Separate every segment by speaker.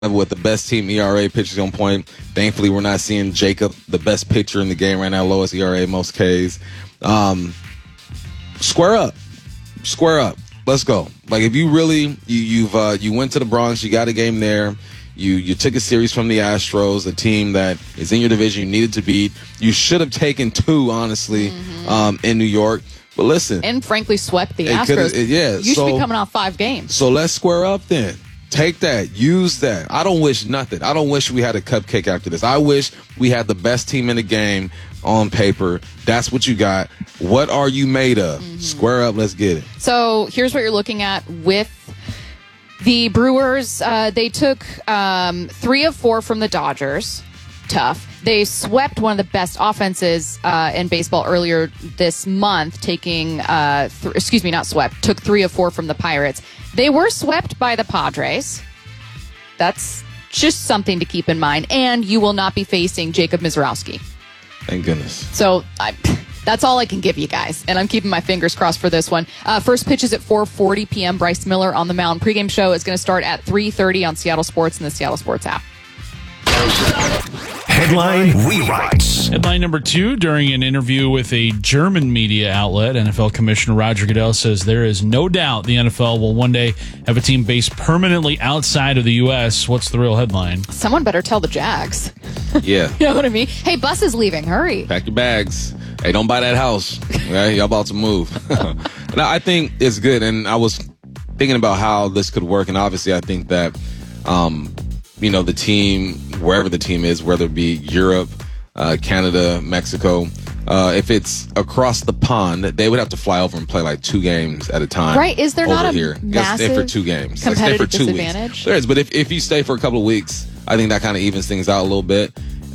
Speaker 1: with the best team ERA, pitchers on point. Thankfully, we're not seeing Jacob, the best pitcher in the game right now, lowest ERA, most Ks. Square up. Let's go. Like, if you really, you went to the Bronx, you got a game there. You took a series from the Astros, a team that is in your division you needed to beat. You should have taken 2, honestly, in New York. But listen.
Speaker 2: And frankly swept the Astros. You should be coming off 5 games.
Speaker 1: So let's square up then. Take that. Use that. I don't wish nothing. I don't wish we had a cupcake after this. I wish we had the best team in the game on paper. That's what you got. What are you made of? Square up. Let's get it.
Speaker 2: So here's what you're looking at with the Brewers. They took 3 of 4 from the Dodgers. Tough. They swept one of the best offenses in baseball earlier this month, taking, not swept, took 3 of 4 from the Pirates. They were swept by the Padres. That's just something to keep in mind. And you will not be facing Jacob Mizrowski.
Speaker 1: Thank goodness.
Speaker 2: So that's all I can give you guys. And I'm keeping my fingers crossed for this one. First pitch is at 4:40 p.m. Bryce Miller on the mound. Pregame show is going to start at 3:30 on Seattle Sports and the Seattle Sports app.
Speaker 3: Headline rewrites.
Speaker 4: Headline number 2, during an interview with a German media outlet, NFL Commissioner Roger Goodell says there is no doubt the NFL will one day have a team based permanently outside of the U.S. What's the real headline?
Speaker 2: Someone better tell the Jags.
Speaker 1: Yeah.
Speaker 2: You know what I mean? Hey, bus is leaving. Hurry.
Speaker 1: Pack your bags. Hey, don't buy that house. Okay? Y'all about to move. No, I think it's good. And I was thinking about how this could work. And obviously, I think that, the team, wherever the team is, whether it be Europe, Canada, Mexico, if it's across the pond, they would have to fly over and play like 2 games at a time.
Speaker 2: Right? Is there not a
Speaker 1: here.
Speaker 2: massive
Speaker 1: stay for 2 games.
Speaker 2: competitive
Speaker 1: stay for 2
Speaker 2: disadvantage?
Speaker 1: Weeks. There is, but if you stay for a couple of weeks, I think that kind of evens things out a little bit.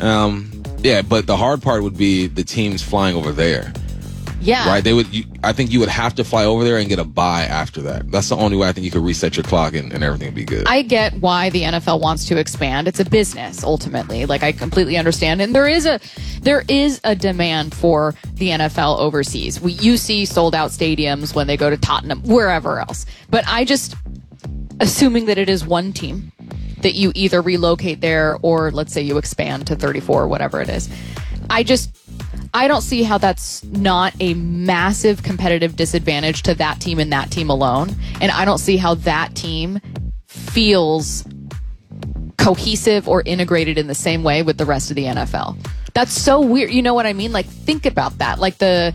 Speaker 1: But the hard part would be the teams flying over there.
Speaker 2: Yeah.
Speaker 1: Right? I think you would have to fly over there and get a bye after that. That's the only way I think you could reset your clock and everything would be good.
Speaker 2: I get why the NFL wants to expand. It's a business, ultimately. Like, I completely understand. And there is a demand for the NFL overseas. You see sold out stadiums when they go to Tottenham, wherever else. But I just, assuming that it is one team, that you either relocate there or let's say you expand to 34 or whatever it is. I don't see how that's not a massive competitive disadvantage to that team and that team alone. And I don't see how that team feels cohesive or integrated in the same way with the rest of the NFL. That's so weird. You know what I mean? Like, think about that. Like, the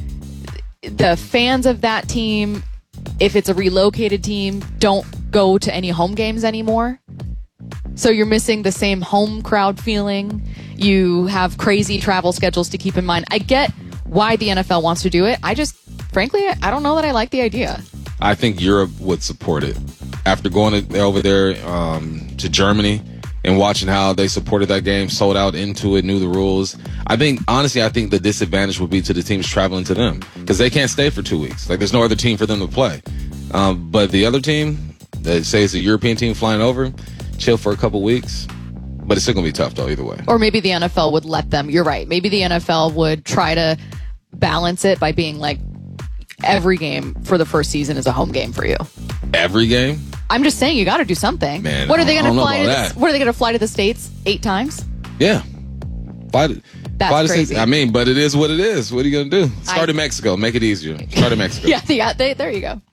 Speaker 2: fans of that team, if it's a relocated team, don't go to any home games anymore. So you're missing the same home crowd feeling. You have crazy travel schedules to keep in mind. I get why the NFL wants to do it. Frankly, I don't know that I like the idea.
Speaker 1: I think Europe would support it. After going over there to Germany and watching how they supported that game, sold out into it, knew the rules. I think the disadvantage would be to the teams traveling to them because they can't stay for 2 weeks. Like, there's no other team for them to play. But the other team, that say it's a European team flying over, chill for a couple weeks. But it's still going to be tough, though, either way.
Speaker 2: Or maybe the NFL would let them. You're right. Maybe the NFL would try to balance it by being like, every game for the first season is a home game for you.
Speaker 1: Every game?
Speaker 2: I'm just saying, you got to do something.
Speaker 1: Man,
Speaker 2: what are they going to fly
Speaker 1: to?
Speaker 2: What are they going to fly to the States 8 times?
Speaker 1: Yeah.
Speaker 2: That's crazy.
Speaker 1: But it is what it is. What are you going to do? Start in Mexico. Make it easier. Start in Mexico.
Speaker 2: Yeah, there you go.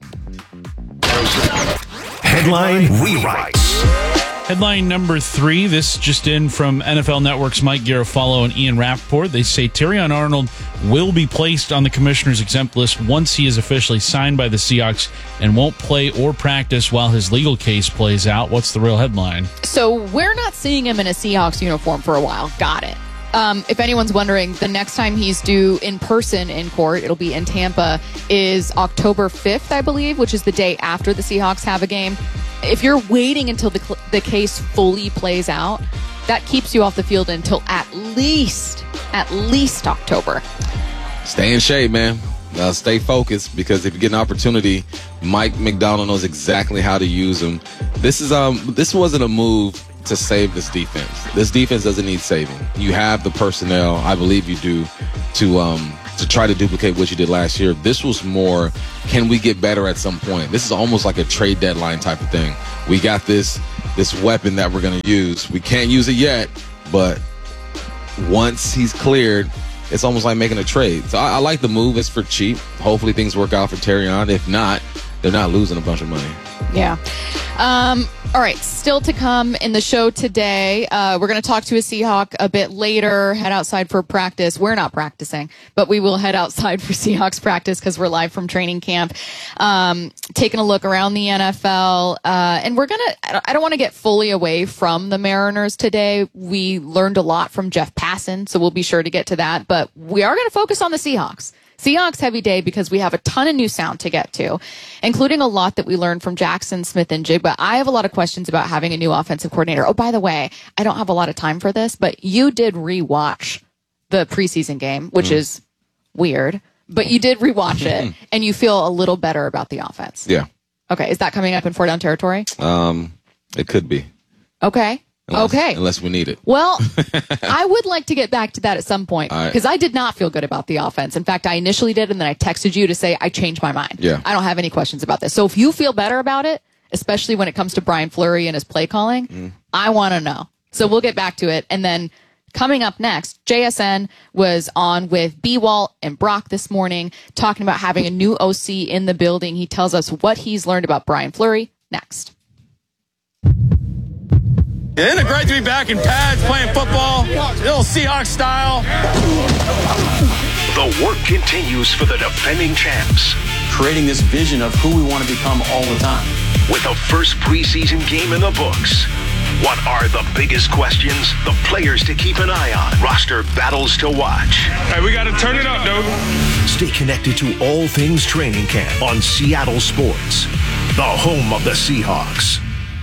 Speaker 3: Headline rewrites.
Speaker 4: Headline number 3, this just in from NFL Network's Mike Garafolo and Ian Rappaport. They say Terrion Arnold will be placed on the commissioner's exempt list once he is officially signed by the Seahawks and won't play or practice while his legal case plays out. What's the real headline?
Speaker 2: So we're not seeing him in a Seahawks uniform for a while. Got it. If anyone's wondering, the next time he's due in person in court, it'll be in Tampa, is October 5th, I believe, which is the day after the Seahawks have a game. If you're waiting until the case fully plays out, that keeps you off the field until at least October.
Speaker 1: Stay in shape, man. Stay focused, because if you get an opportunity, Mike Macdonald knows exactly how to use him. This wasn't a move to save this defense. This defense doesn't need saving. You have the personnel, I believe you do, to try to duplicate what you did last year. This was more, can we get better at some point? This is almost like a trade deadline type of thing. We got this. this weapon that we're going to use. We can't use it yet, but once he's cleared, it's almost like making a trade. So I like the move. It's for cheap. Hopefully things work out for Terrion. If not, they're not losing a bunch of money.
Speaker 2: Yeah. All right. Still to come in the show today. We're going to talk to a Seahawk a bit later, head outside for practice. We're not practicing, but we will head outside for Seahawks practice because we're live from training camp, taking a look around the NFL. And we're going to, I don't want to get fully away from the Mariners today. We learned a lot from Jeff Passan, so we'll be sure to get to that. But we are going to focus on the Seahawks. Seahawks heavy day because we have a ton of new sound to get to, including a lot that we learned from Jackson Smith and Jigba. I have a lot of questions about having a new offensive coordinator. Oh, by the way, I don't have a lot of time for this, but you did rewatch the preseason game, which is weird, but you did rewatch it and you feel a little better about the offense.
Speaker 1: Yeah.
Speaker 2: Okay. Is that coming up in 4 Down territory?
Speaker 1: It could be.
Speaker 2: Okay.
Speaker 1: Unless we need it.
Speaker 2: Well, I would like to get back to that at some point because I did not feel good about the offense. In fact, I initially did, and then I texted you to say I changed my mind.
Speaker 1: Yeah.
Speaker 2: I don't have any questions about this. So if you feel better about it, especially when it comes to Brian Fleury and his play calling, I want to know. So we'll get back to it. And then coming up next, JSN was on with B-Walt and Brock this morning talking about having a new OC in the building. He tells us what he's learned about Brian Fleury next.
Speaker 5: Isn't it great to be back in pads playing football? Little Seahawks style.
Speaker 3: The work continues for the defending champs.
Speaker 6: Creating this vision of who we want to become all the time.
Speaker 3: With the first preseason game in the books. What are the biggest questions? The players to keep an eye on. Roster battles to watch.
Speaker 5: Hey, we got to turn it up, dude.
Speaker 3: Stay connected to all things training camp on Seattle Sports, the home of the Seahawks.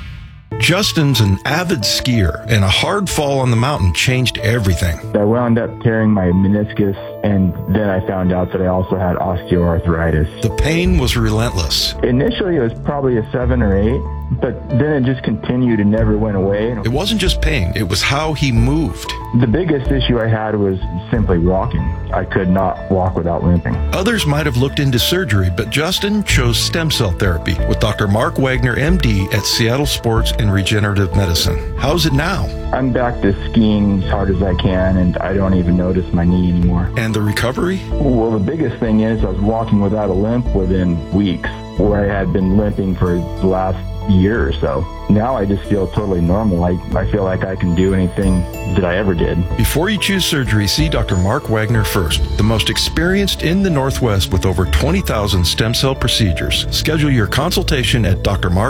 Speaker 7: Justin's an avid skier, and a hard fall on the mountain changed everything.
Speaker 8: I wound up tearing my meniscus, and then I found out that I also had osteoarthritis.
Speaker 7: The pain was relentless.
Speaker 8: Initially, it was probably a 7 or 8, but then it just continued and never went away.
Speaker 7: It wasn't just pain, it was how he moved.
Speaker 8: The biggest issue I had was simply walking. I could not walk without limping.
Speaker 7: Others might have looked into surgery, but Justin chose stem cell therapy with Dr. Mark Wagner, MD, at Seattle Sports and Regenerative Medicine. How's it now?
Speaker 8: I'm back to skiing as hard as I can, and I don't even notice my knee anymore.
Speaker 7: And the recovery?
Speaker 8: Well, the biggest thing is I was walking without a limp within weeks, where I had been limping for the last year or so. Now I just feel totally normal. I feel like I can do anything that I ever did.
Speaker 7: Before you choose surgery, see Dr. Mark Wagner first, the most experienced in the Northwest with over 20,000 stem cell procedures. Schedule your consultation at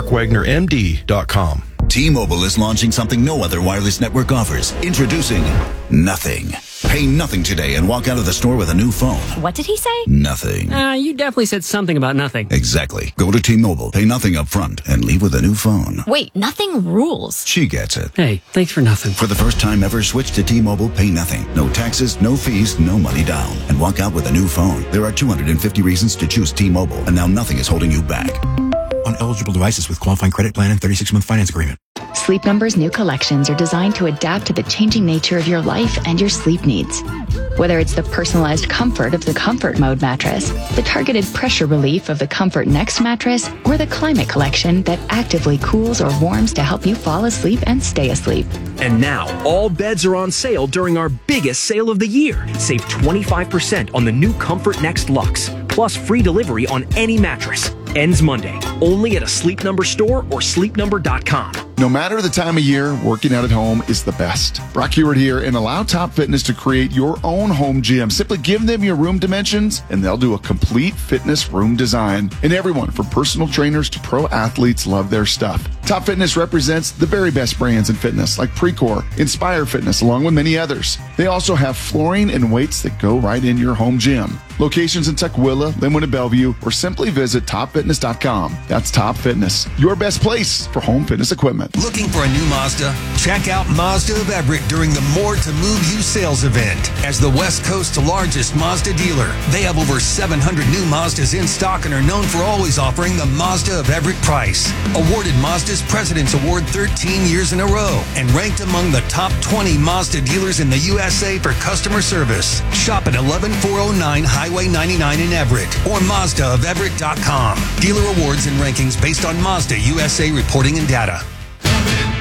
Speaker 7: drmarkwagnermd.com.
Speaker 9: T-Mobile is launching something no other wireless network offers. Introducing Nothing. Pay nothing today and walk out of the store with a new phone.
Speaker 10: What did he say?
Speaker 9: Nothing.
Speaker 10: You definitely said something about nothing.
Speaker 9: Exactly. Go to T-Mobile, pay nothing up front, and leave with a new phone.
Speaker 10: Wait, nothing rules.
Speaker 9: She gets it.
Speaker 10: Hey, thanks for nothing.
Speaker 9: For the first time ever, switch to T-Mobile, pay nothing. No taxes, no fees, no money down. And walk out with a new phone. There are 250 reasons to choose T-Mobile, and now nothing is holding you back.
Speaker 11: On eligible devices with qualifying credit plan and 36-month finance agreement.
Speaker 12: Sleep Number's new collections are designed to adapt to the changing nature of your life and your sleep needs. Whether it's the personalized comfort of the Comfort Mode mattress, the targeted pressure relief of the Comfort Next mattress, or the Climate Collection that actively cools or warms to help you fall asleep and stay asleep.
Speaker 13: And now, all beds are on sale during our biggest sale of the year. Save 25% on the new Comfort Next Luxe, plus free delivery on any mattress. Ends Monday, only at a Sleep Number store or sleepnumber.com.
Speaker 14: No matter the time of year, working out at home is the best. Brock Heward here, and allow Top Fitness to create your own home gym. Simply give them your room dimensions, and they'll do a complete fitness room design. And everyone, from personal trainers to pro athletes, love their stuff. Top Fitness represents the very best brands in fitness, like Precor, Inspire Fitness, along with many others. They also have flooring and weights that go right in your home gym. Locations in Tukwila, Linwood, and Bellevue, or simply visit topfitness.com. That's Top Fitness, your best place for home fitness equipment.
Speaker 15: Looking for a new Mazda? Check out Mazda of Everett during the More to Move You sales event. As the West Coast's largest Mazda dealer, they have over 700 new Mazdas in stock and are known for always offering the Mazda of Everett price. Awarded Mazda's President's Award 13 years in a row and ranked among the top 20 Mazda dealers in the USA for customer service. Shop at 11409 Highway 99 in Everett or MazdaofEverett.com. Dealer awards and rankings based on Mazda USA reporting and data.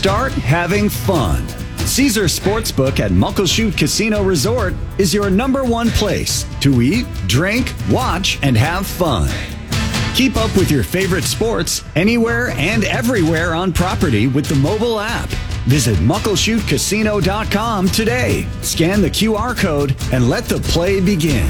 Speaker 16: start having fun. Caesar Sportsbook at Muckleshoot Casino Resort is your #1 place to eat, drink, watch, and have fun. Keep up with your favorite sports anywhere and everywhere on property with the mobile app. Visit MuckleshootCasino.com today. Scan the QR code and let the play begin.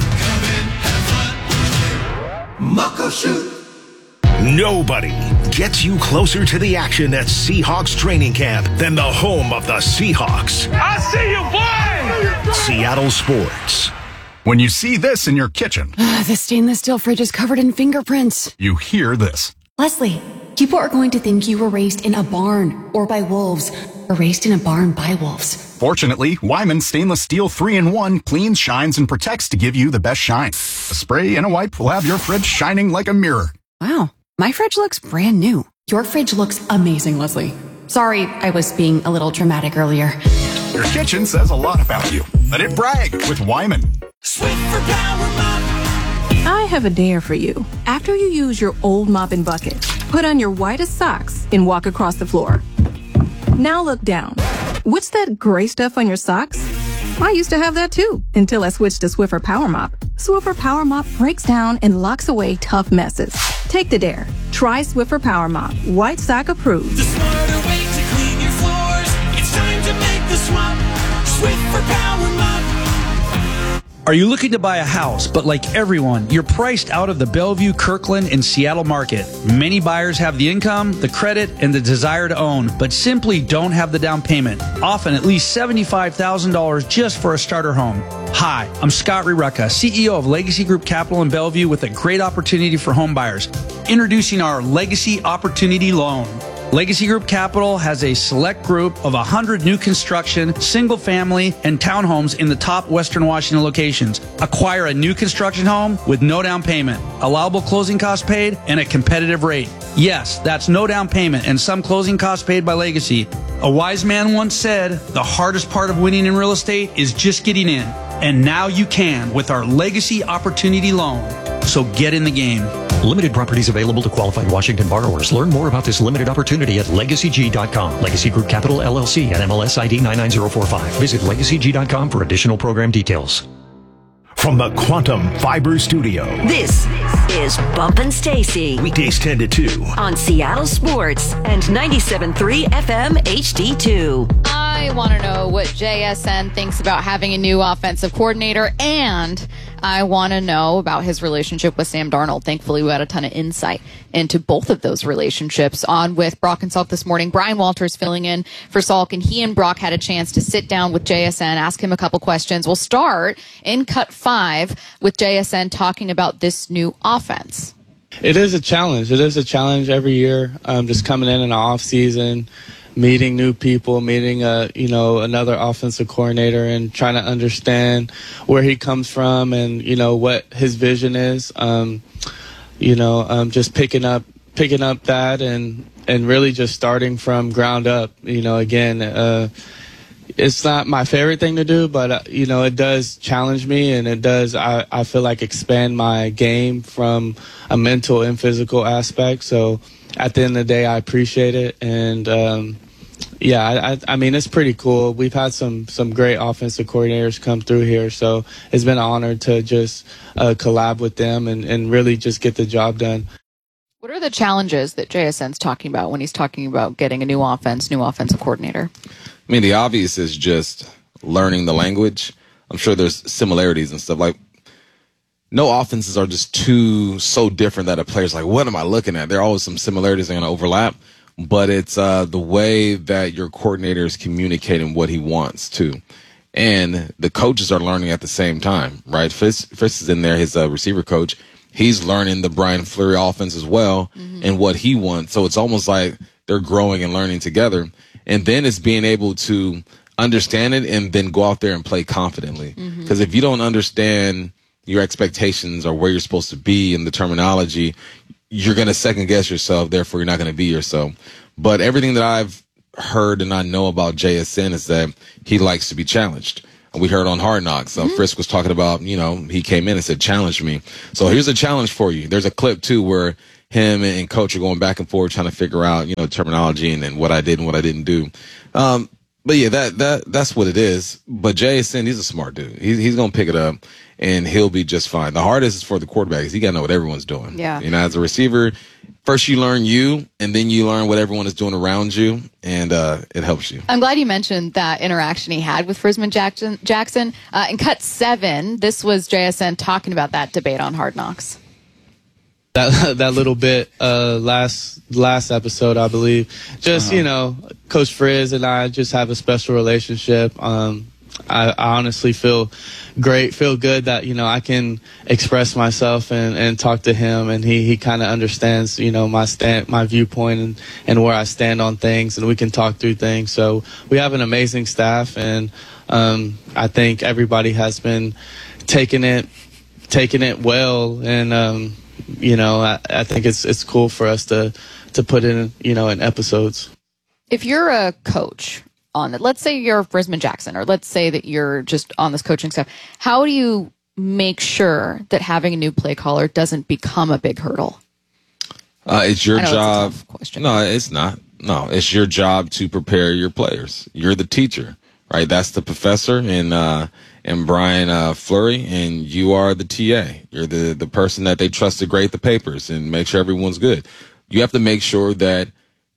Speaker 3: Muckleshoot. Nobody gets you closer to the action at Seahawks training camp than the home of the Seahawks.
Speaker 5: I see you, boy!
Speaker 3: Seattle Sports.
Speaker 17: When you see this in your kitchen,
Speaker 18: The stainless steel fridge is covered in fingerprints.
Speaker 17: you hear this.
Speaker 18: Leslie, people are going to think you were raised in a barn or by wolves, or raised in a barn by wolves.
Speaker 17: Fortunately, Wyman Stainless Steel 3-in-1 cleans, shines, and protects to give you the best shine. A spray and a wipe will have your fridge shining like a mirror.
Speaker 18: Wow, my fridge looks brand new. Your fridge looks amazing, Leslie. Sorry, I was being a little dramatic earlier.
Speaker 17: Your kitchen says a lot about you. Let it brag with Wyman.
Speaker 19: I have a dare for you. After you use your old mopping bucket, put on your whitest socks and walk across the floor. Now look down. What's that gray stuff on your socks? I used to have that too, until I switched to Swiffer Power Mop. Swiffer Power Mop breaks down and locks away tough messes. Take the dare. Try Swiffer Power Mop. White sock approved.
Speaker 20: The smarter way to clean your floors. It's time to make the swap. Swiffer Power Mop.
Speaker 21: Are you looking to buy a house, but like everyone, you're priced out of the Bellevue, Kirkland, and Seattle market? Many buyers have the income, the credit, and the desire to own, but simply don't have the down payment, often at least $75,000 just for a starter home. Hi, I'm Scott Rireka, CEO of Legacy Group Capital in Bellevue with a great opportunity for home buyers. Introducing our Legacy Opportunity Loan. Legacy Group Capital has a select group of 100 new construction, single family, and townhomes in the top Western Washington locations. Acquire a new construction home with no down payment, allowable closing costs paid, and a competitive rate. Yes, that's no down payment and some closing costs paid by Legacy. A wise man once said, the hardest part of winning in real estate is just getting in. And now you can with our Legacy Opportunity Loan. So get in the game.
Speaker 22: Limited properties available to qualified Washington borrowers. Learn more about this limited opportunity at LegacyG.com. Legacy Group Capital LLC and MLS ID 99045. Visit LegacyG.com for additional program details.
Speaker 3: From the Quantum Fiber Studio.
Speaker 23: This is Bumpin' Stacy.
Speaker 3: Weekdays 10 to 2.
Speaker 23: On Seattle Sports and 97.3 FM HD2.
Speaker 2: I want to know what JSN thinks about having a new offensive coordinator, and I want to know about his relationship with Sam Darnold. Thankfully, we had a ton of insight into both of those relationships. On with Brock and Salk this morning. Brian Walters filling in for Salk, and he and Brock had a chance to sit down with JSN, ask him a couple questions. We'll start in cut 5 with JSN talking about this new offense.
Speaker 24: It is a challenge. It is a challenge every year, just coming in the off season, meeting new people, meeting another offensive coordinator, and trying to understand where he comes from and what his vision is. Just picking up that and really just starting from ground up. It's not my favorite thing to do, but it does challenge me, and it does I feel like expand my game from a mental and physical aspect. So at the end of the day, I appreciate it, and I mean, it's pretty cool. We've had some great offensive coordinators come through here, so it's been an honor to just collab with them and really just get the job done.
Speaker 2: What are the challenges that JSN's talking about when he's talking about getting a new offensive coordinator?
Speaker 1: I mean, the obvious is just learning the language. I'm sure there's similarities and stuff. Like, no offenses are just so different that a player's like, what am I looking at? There are always some similarities that are going to overlap. But it's the way that your coordinator is communicating what he wants to. And the coaches are learning at the same time, right? Fitz is in there, his receiver coach. He's learning the Brian Fleury offense as well and what he wants. So it's almost like they're growing and learning together. And then it's being able to understand it and then go out there and play confidently. Because if you don't understand your expectations or where you're supposed to be and the terminology, you're going to second guess yourself. Therefore, you're not going to be yourself. But everything that I've heard and I know about JSN is that he likes to be challenged. We heard on Hard Knocks, Frisk was talking about, he came in and said, challenge me. So here's a challenge for you. There's a clip, too, where him and coach are going back and forth trying to figure out, terminology and what I did and what I didn't do. But yeah, that's what it is. But JSN, he's a smart dude. He's going to pick it up and he'll be just fine. The hardest is for the quarterback because he got to know what everyone's doing.
Speaker 2: Yeah.
Speaker 1: As a receiver, first you learn you and then you learn what everyone is doing around you, and it helps you.
Speaker 2: I'm glad you mentioned that interaction he had with Frisman Jackson. In cut 7, this was JSN talking about that debate on Hard Knocks.
Speaker 24: That little bit last episode, I believe. Just Coach Frizz and I just have a special relationship. I honestly feel good that I can express myself and talk to him, and he kind of understands my viewpoint and where I stand on things, and we can talk through things. So we have an amazing staff, and I think everybody has been taking it well, and I think it's cool for us to put in in episodes.
Speaker 2: If you're a coach on it, let's say you're Frisman Jackson, or let's say that you're just on this coaching staff, how do you make sure that having a new play caller doesn't become a big hurdle?
Speaker 1: It's your job. It's a tough question. No, it's not. No, it's your job to prepare your players. You're the teacher, right? That's the professor and Brian Fleury, and you are the TA. You're the person that they trust to grade the papers and make sure everyone's good. You have to make sure that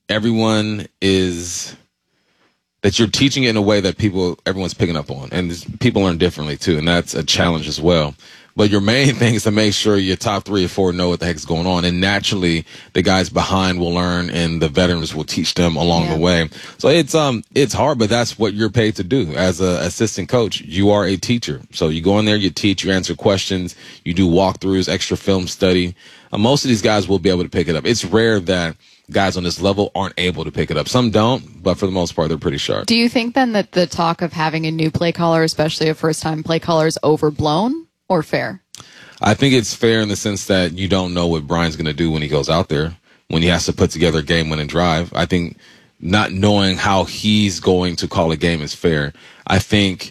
Speaker 1: that you're teaching it in a way that everyone's picking up on, and people learn differently too, and that's a challenge as well. But your main thing is to make sure your top 3 or 4 know what the heck's going on, and naturally the guys behind will learn, and the veterans will teach them along the way. So it's hard, but that's what you're paid to do as an assistant coach. You are a teacher, so you go in there, you teach, you answer questions, you do walkthroughs, extra film study. Most of these guys will be able to pick it up. It's rare that guys on this level aren't able to pick it up. Some don't, but for the most part, they're pretty sharp.
Speaker 2: Do you think then that the talk of having a new play caller, especially a first-time play caller, is overblown or fair?
Speaker 1: I think it's fair in the sense that you don't know what Brian's going to do when he goes out there, when he has to put together a game-winning drive. I think not knowing how he's going to call a game is fair. I think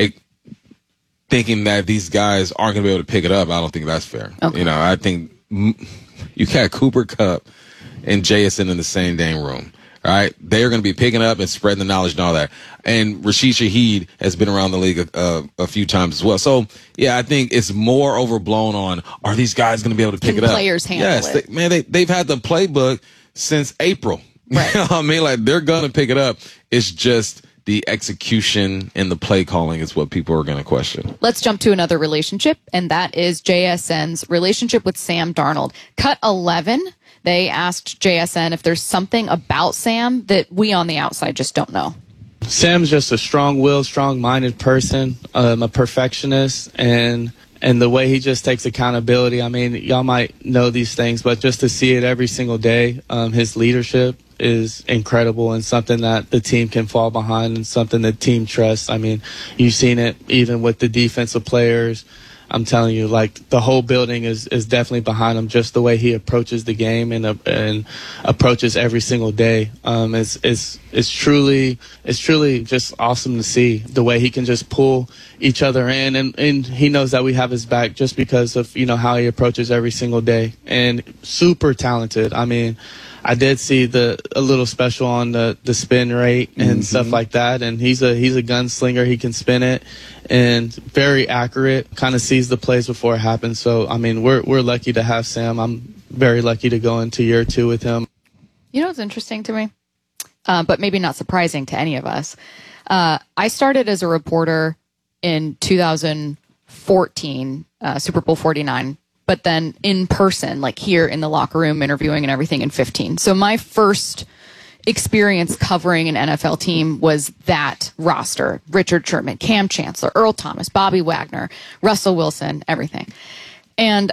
Speaker 1: thinking that these guys aren't going to be able to pick it up, I don't think that's fair. Okay. I think you got Cooper Kupp and JSN in the same dang room. All right, they are going to be picking up and spreading the knowledge and all that. And Rashid Shaheed has been around the league a few times as well. So yeah, I think it's more overblown on, are these guys going to be able to pick it up?
Speaker 2: Players handle it.
Speaker 1: They've had the playbook since April.
Speaker 2: Right.
Speaker 1: You know what I mean? Like, they're going to pick it up. It's just the execution and the play calling is what people are going to question.
Speaker 2: Let's jump to another relationship, and that is JSN's relationship with Sam Darnold. Cut 11. They asked JSN if there's something about Sam that we on the outside just don't know.
Speaker 24: Sam's just a strong-willed, strong-minded person, a perfectionist, and the way he just takes accountability. I mean, y'all might know these things, but just to see it every single day, his leadership is incredible and something that the team can fall behind and something the team trusts. I mean, you've seen it even with the defensive players. I'm telling you, like, the whole building is definitely behind him. Just the way he approaches the game and approaches every single day. It's truly just awesome to see the way he can just pull each other in, and he knows that we have his back just because of how he approaches every single day. And super talented. I mean, I did see a little special on the spin rate and stuff like that, and he's a gunslinger. He can spin it and very accurate. Kind of sees the plays before it happens. So I mean, we're lucky to have Sam. I'm very lucky to go into year 2 with him.
Speaker 2: You know what's interesting to me, but maybe not surprising to any of us. I started as a reporter in 2014, Super Bowl 49. But then in person, like here in the locker room, interviewing and everything in 15. So my first experience covering an NFL team was that roster. Richard Sherman, Cam Chancellor, Earl Thomas, Bobby Wagner, Russell Wilson, everything. And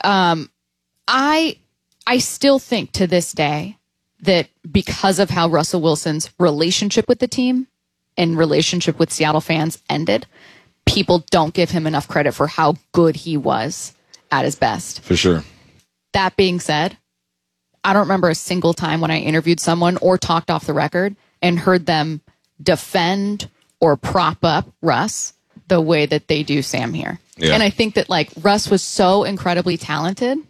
Speaker 2: I still think to this day that because of how Russell Wilson's relationship with the team and relationship with Seattle fans ended, people don't give him enough credit for how good he was at his best.
Speaker 1: For sure.
Speaker 2: That being said, I don't remember a single time when I interviewed someone or talked off the record and heard them defend or prop up Russ the way that they do Sam here. Yeah. And I think that, like, Russ was so incredibly talented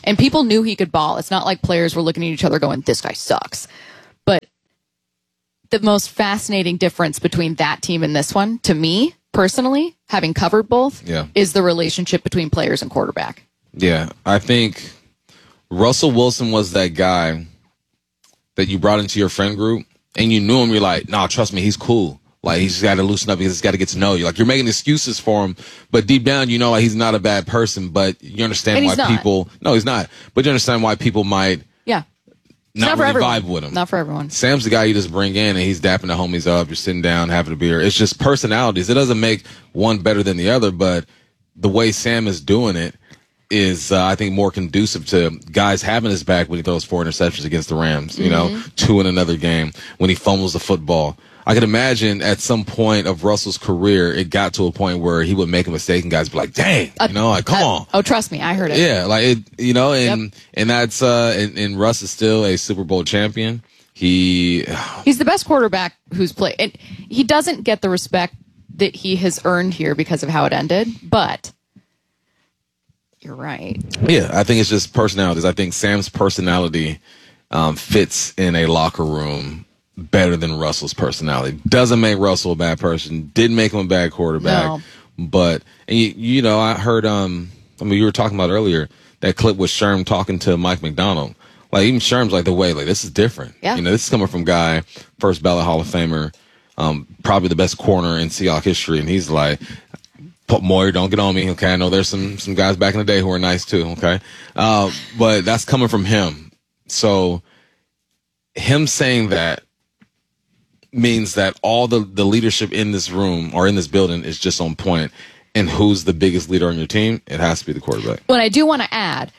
Speaker 2: And people knew he could ball. It's not like players were looking at each other going, this guy sucks. But the most fascinating difference between that team and this one, to me, personally, having covered both, is the relationship between players and quarterback.
Speaker 1: Yeah, I think Russell Wilson was that guy that you brought into your friend group, and you knew him. You're like, nah, trust me, he's cool. Like, he's got to loosen up. He's got to get to know you. Like, you're making excuses for him, but deep down, you know, like, he's not a bad person. But you understand why people. No, he's not. But you understand why people might.
Speaker 2: Yeah.
Speaker 1: Not really vibe with him.
Speaker 2: Not for everyone.
Speaker 1: Sam's the guy you just bring in, and he's dapping the homies up. You're sitting down, having a beer. It's just personalities. It doesn't make one better than the other, but the way Sam is doing it is, I think, more conducive to guys having his back when he throws 4 interceptions against the Rams, you know, 2 in another game, when he fumbles the football. I can imagine at some point of Russell's career, it got to a point where he would make a mistake and guys would be like, dang, you know, like, come on.
Speaker 2: Oh, trust me, I heard it.
Speaker 1: Yeah, like, it, you know, and that's, and Russ is still a Super Bowl champion. He's
Speaker 2: the best quarterback who's played. And he doesn't get the respect that he has earned here because of how it ended, but you're right.
Speaker 1: Yeah, I think it's just personalities. I think Sam's personality fits in a locker room better than Russell's personality. Doesn't make Russell a bad person. Didn't make him a bad quarterback.
Speaker 2: No.
Speaker 1: But, and you know, I heard, I mean, you were talking about earlier, that clip with Sherm talking to Mike McDonald. Like, even Sherm's like, the way, like, this is different.
Speaker 2: Yeah.
Speaker 1: You know, this is coming from guy, first ballot Hall of Famer, probably the best corner in Seahawks history. And he's like, Moyer, don't get on me, okay? I know there's some guys back in the day who are nice too, okay? But that's coming from him. So him saying that means that all the leadership in this room or in this building is just on point. And who's the biggest leader on your team? It has to be the quarterback.
Speaker 2: What I do want to add,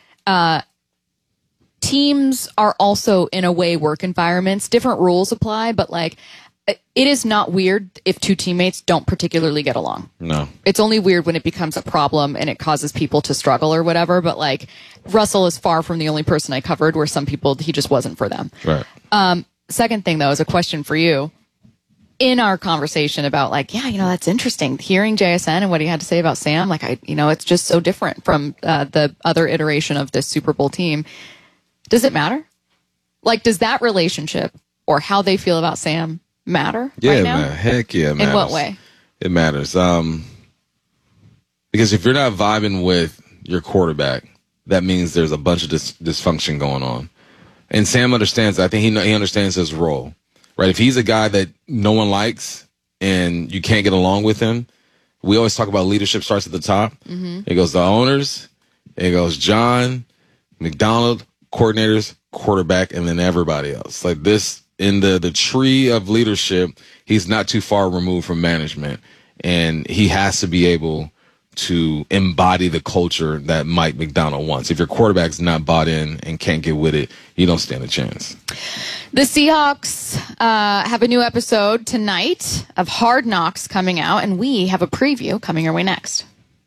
Speaker 2: teams are also, in a way, work environments. Different rules apply, but like, it is not weird if 2 teammates don't particularly get along.
Speaker 1: No.
Speaker 2: It's only weird when it becomes a problem and it causes people to struggle or whatever. But like, Russell is far from the only person I covered where some people, he just wasn't for them.
Speaker 1: Right.
Speaker 2: Second thing, though, is a question for you. In our conversation about like, yeah, you know, that's interesting. Hearing JSN and what he had to say about Sam, like, it's just so different from the other iteration of this Super Bowl team. Does it matter? Like, does that relationship or how they feel about Sam matter right now?
Speaker 1: Man. Heck yeah, it matters.
Speaker 2: In what way?
Speaker 1: It matters. Because if you're not vibing with your quarterback, that means there's a bunch of dysfunction going on. And Sam understands. I think he understands his role, right? If he's a guy that no one likes and you can't get along with him, we always talk about leadership starts at the top.
Speaker 2: Mm-hmm.
Speaker 1: It goes the owners, it goes John, McDonald, coordinators, quarterback, and then everybody else. Like this, in the tree of leadership, he's not too far removed from management, and he has to be able to embody the culture that Mike McDonald wants. If your quarterback's not bought in and can't get with it, you don't stand a chance.
Speaker 2: The Seahawks have a new episode tonight of Hard Knocks coming out, and we have a preview coming your way next.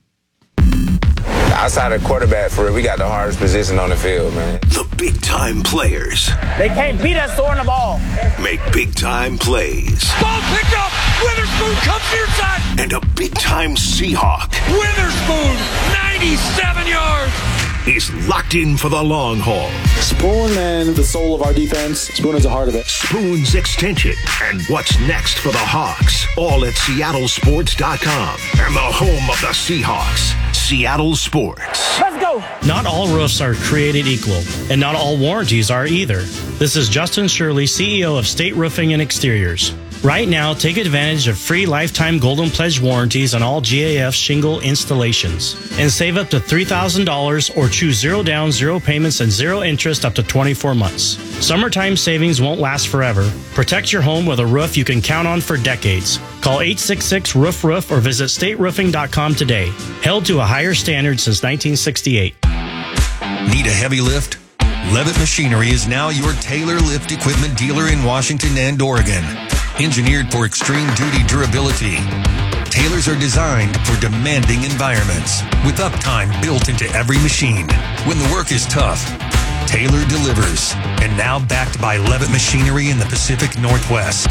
Speaker 4: Outside of quarterback, for real, we got the hardest position on the field, man.
Speaker 3: The big-time players.
Speaker 6: They can't beat us throwing the ball.
Speaker 3: Make big-time plays.
Speaker 20: Ball picked up. Witherspoon comes near side.
Speaker 3: And a big-time Seahawk.
Speaker 20: Witherspoon, 97 yards.
Speaker 3: He's locked in for the long haul.
Speaker 7: Spoon and the soul of our defense. Spoon is the heart of it.
Speaker 3: Spoon's extension. And what's next for the Hawks? All at SeattleSports.com. And the home of the Seahawks. Seattle Sports.
Speaker 6: Let's go.
Speaker 8: Not all roofs are created equal, and not all warranties are either. This is Justin Shirley, CEO of State Roofing and Exteriors. Right now, take advantage of free lifetime Golden Pledge warranties on all GAF shingle installations. And save up to $3,000 or choose 0 down, 0 payments, and 0 interest up to 24 months. Summertime savings won't last forever. Protect your home with a roof you can count on for decades. Call 866-ROOF-ROOF or visit stateroofing.com today. Held to a higher standard since 1968.
Speaker 15: Need a heavy lift? Levitt Machinery is now your Taylor lift equipment dealer in Washington and Oregon. Engineered for extreme duty durability, Taylors are designed for demanding environments with uptime built into every machine. When the work is tough, Taylor delivers. And now backed by Levitt Machinery in the Pacific Northwest.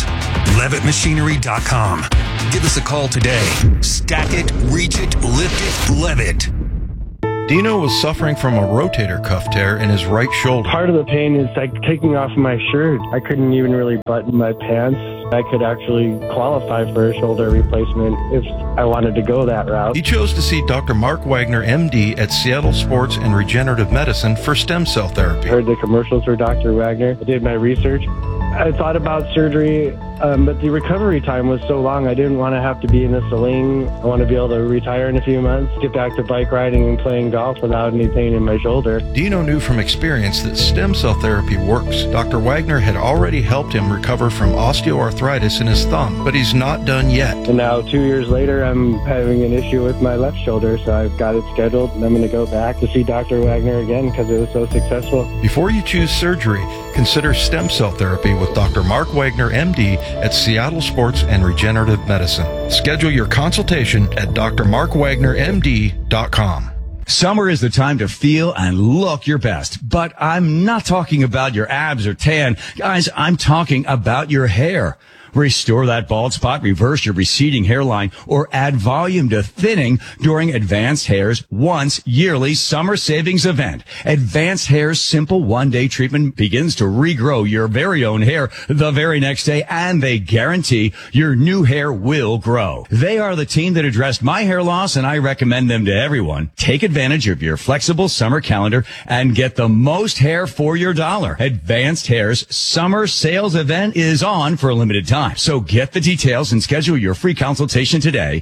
Speaker 15: LevittMachinery.com. Give us a call today. Stack it, reach it, lift it, Levitt.
Speaker 9: Dino was suffering from a rotator cuff tear in his right shoulder.
Speaker 10: Part of the pain is like taking off my shirt. I couldn't even really button my pants. I could actually qualify for a shoulder replacement if I wanted to go that route.
Speaker 9: He chose to see Dr. Mark Wagner, MD, at Seattle Sports and Regenerative Medicine for stem cell therapy.
Speaker 10: I heard the commercials for Dr. Wagner. I did my research. I thought about surgery, but the recovery time was so long, I didn't want to have to be in a sling. I want to be able to retire in a few months, get back to bike riding and playing golf without any pain in my shoulder.
Speaker 9: Dino knew from experience that stem cell therapy works. Dr. Wagner had already helped him recover from osteoarthritis in his thumb, but he's not done yet.
Speaker 10: And now 2 years later, I'm having an issue with my left shoulder, so I've got it scheduled, and I'm going to go back to see Dr. Wagner again because it was so successful.
Speaker 9: Before you choose surgery, consider stem cell therapy with Dr. Mark Wagner, MD, at Seattle Sports and Regenerative Medicine. Schedule your consultation at drmarkwagnermd.com.
Speaker 11: Summer is the time to feel and look your best, but I'm not talking about your abs or tan. Guys, I'm talking about your hair. Restore that bald spot, reverse your receding hairline, or add volume to thinning during Advanced Hair's once yearly summer savings event. Advanced Hair's simple one-day treatment begins to regrow your very own hair the very next day, and they guarantee your new hair will grow. They are the team that addressed my hair loss, and I recommend them to everyone. Take advantage of your flexible summer calendar and get the most hair for your dollar. Advanced Hair's summer sales event is on for a limited time. So get the details and schedule your free consultation today.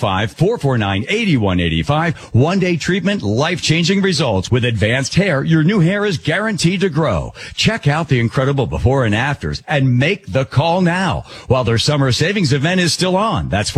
Speaker 11: 425-449-8185. One-day treatment, life-changing results. With Advanced Hair, your new hair is guaranteed to grow. Check out the incredible before and afters and make the call now while their summer savings event is still on. That's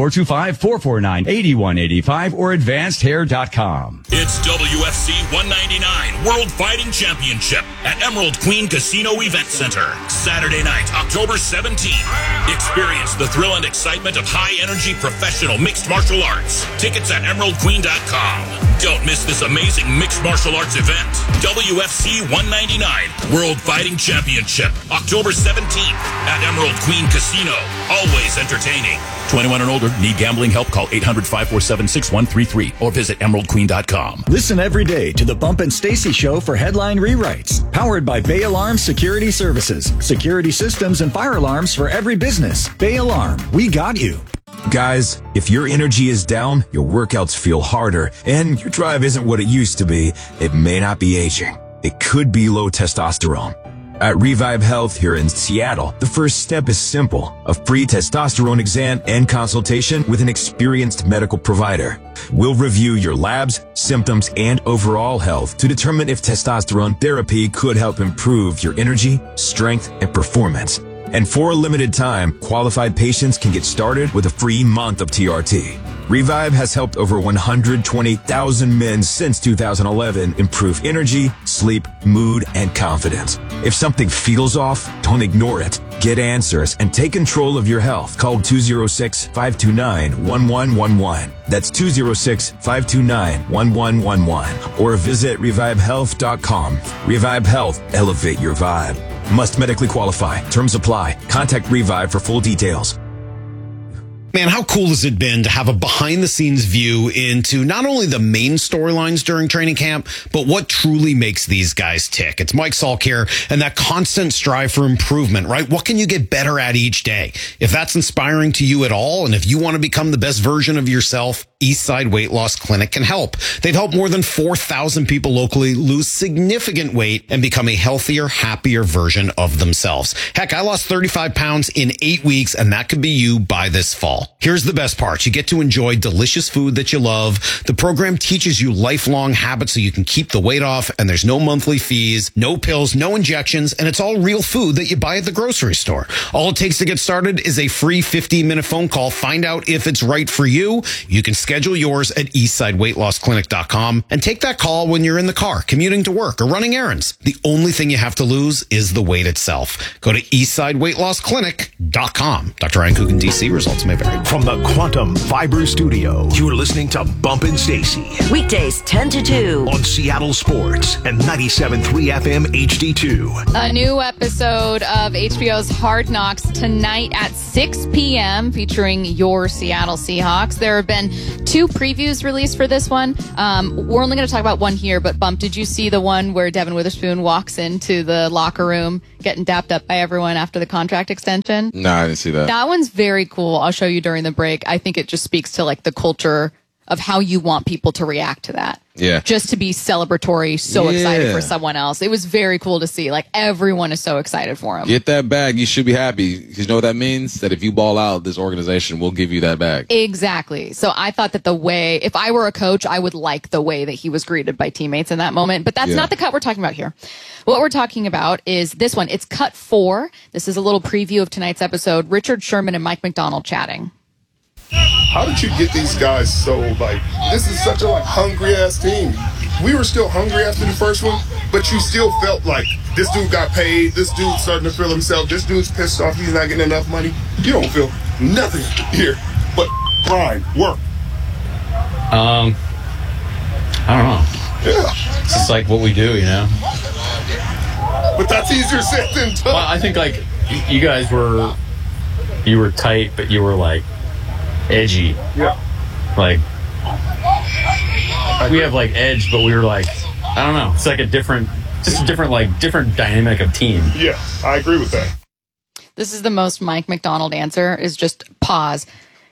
Speaker 11: 425-449-8185 or advancedhair.com.
Speaker 12: It's WFC 199 World Fighting Championship at Emerald Queen Casino Event Center. Saturday night, October 17th. Experience the thrill and excitement of high-energy professional mixed martial arts. Tickets at emeraldqueen.com. Don't miss this amazing mixed martial arts event. WFC 199 World Fighting Championship, October 17th at Emerald Queen Casino. Always entertaining. 21 and older. Need gambling help? Call 800-547-6133 or visit emeraldqueen.com.
Speaker 16: Listen every day to the Bump and Stacy Show for headline rewrites. Powered by Bay Alarm Security Services. Security systems and fire alarms for every business. Bay Alarm, we got you.
Speaker 25: Guys, if your energy is down, your workouts feel harder, and your drive isn't what it used to be, it may not be aging. It could be low testosterone. At Revive Health here in Seattle, the first step is simple: a free testosterone exam and consultation with an experienced medical provider. We'll review your labs, symptoms, and overall health to determine if testosterone therapy could help improve your energy, strength, and performance. And for a limited time, qualified patients can get started with a free month of TRT. Revive has helped over 120,000 men since 2011 improve energy, sleep, mood, and confidence. If something feels off, don't ignore it. Get answers and take control of your health. Call 206-529-1111. That's 206-529-1111. Or visit revivehealth.com. Revive Health. Elevate your vibe. Must medically qualify. Terms apply. Contact Revive for full details.
Speaker 26: Man, how cool has it been to have a behind-the-scenes view into not only the main storylines during training camp, but what truly makes these guys tick? It's Mike Salk here, and that constant strive for improvement, right? What can you get better at each day? If that's inspiring to you at all, and if you want to become the best version of yourself, Eastside Weight Loss Clinic can help. They've helped more than 4,000 people locally lose significant weight and become a healthier, happier version of themselves. Heck, I lost 35 pounds in 8 weeks, and that could be you by this fall. Here's the best part. You get to enjoy delicious food that you love. The program teaches you lifelong habits so you can keep the weight off, and there's no monthly fees, no pills, no injections, and it's all real food that you buy at the grocery store. All it takes to get started is a free 15-minute phone call. Find out if it's right for you. You can schedule yours at eastsideweightlossclinic.com and take that call when you're in the car, commuting to work, or running errands. The only thing you have to lose is the weight itself. Go to eastsideweightlossclinic.com. Dr. Ryan Cook in D.C. Results may vary.
Speaker 3: From the Quantum Fiber Studio, you're listening to Bumpin' Stacy.
Speaker 23: Weekdays 10 to 2.
Speaker 3: On Seattle Sports and 97.3 FM HD2.
Speaker 2: A new episode of HBO's Hard Knocks tonight at 6 p.m. featuring your Seattle Seahawks. There have been 2 previews released for this one. We're only going to talk about one here, but Bump, did you see the one where Devin Witherspoon walks into the locker room getting dapped up by everyone after the contract extension?
Speaker 1: No, I didn't see that.
Speaker 2: That one's very cool. I'll show you during the break. I think it just speaks to like the culture of how you want people to react to that.
Speaker 1: Yeah.
Speaker 2: Just to be celebratory, so excited for someone else. It was very cool to see. Like, everyone is so excited for him.
Speaker 1: Get that bag. You should be happy. Because you know what that means? That if you ball out, this organization will give you that bag.
Speaker 2: Exactly. So I thought that the way, if I were a coach, I would like the way that he was greeted by teammates in that moment. But that's not the cut we're talking about here. What we're talking about is this one. It's cut 4. This is a little preview of tonight's episode. Richard Sherman and Mike Macdonald chatting.
Speaker 5: How did you get these guys so, like, this is such a, like, hungry-ass team. We were still hungry after the first one, but you still felt like this dude got paid, this dude's starting to feel himself, this dude's pissed off, he's not getting enough money. You don't feel nothing here but grind, work.
Speaker 13: I don't know.
Speaker 5: Yeah.
Speaker 13: It's just like what we do, you know?
Speaker 5: But that's easier said than done.
Speaker 13: Well, I think, like, you guys were, you were tight, but you were, like, edgy.
Speaker 5: Yeah.
Speaker 13: Like, we have like edge, but we were like, I don't know. It's like a different dynamic of team.
Speaker 5: Yeah, I agree with that.
Speaker 2: This is the most Mike Macdonald answer, is just pause.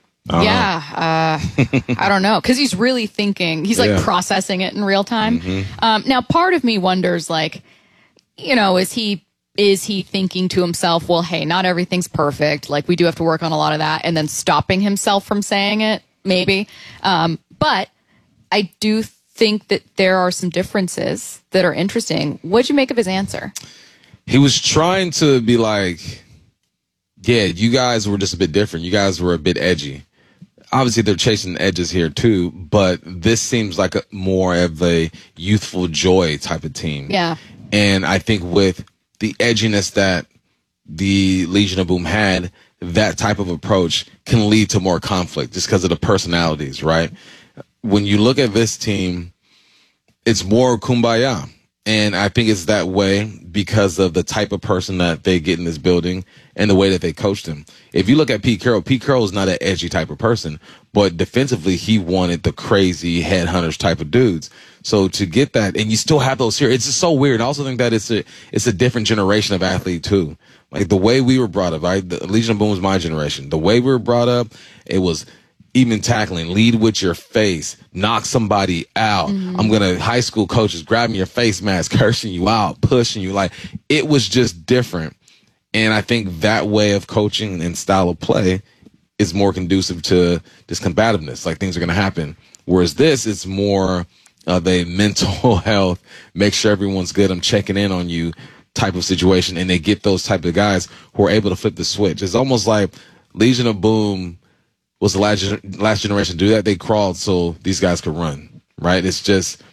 Speaker 2: I don't know. Because he's really thinking. He's like processing it in real time.
Speaker 1: Mm-hmm.
Speaker 2: Now, part of me wonders, like, you know, is he thinking to himself, well, hey, not everything's perfect. Like, we do have to work on a lot of that. And then stopping himself from saying it, maybe. But I do think that there are some differences that are interesting. What'd you make of his answer?
Speaker 1: He was trying to be like, yeah, you guys were just a bit different. You guys were a bit edgy. Obviously, they're chasing edges here, too. But this seems like more of a youthful joy type of team.
Speaker 2: Yeah.
Speaker 1: And I think with the edginess that the Legion of Boom had, that type of approach can lead to more conflict just because of the personalities, right? When you look at this team, it's more kumbaya. And I think it's that way because of the type of person that they get in this building and the way that they coached him. If you look at Pete Carroll is not an edgy type of person, but defensively, he wanted the crazy headhunters type of dudes. So to get that, and you still have those here, it's just so weird. I also think that it's a different generation of athlete too. Like the way we were brought up, right? The Legion of Boom was my generation. The way we were brought up, it was even tackling, lead with your face, knock somebody out. Mm-hmm. High school coaches grabbing your face mask, cursing you out, pushing you. Like, it was just different. And I think that way of coaching and style of play is more conducive to this combativeness. Like, things are going to happen. Whereas this, it's more of a mental health, make sure everyone's good, I'm checking in on you type of situation. And they get those type of guys who are able to flip the switch. It's almost like Legion of Boom was the last generation to do that. They crawled so these guys could run, right? It's just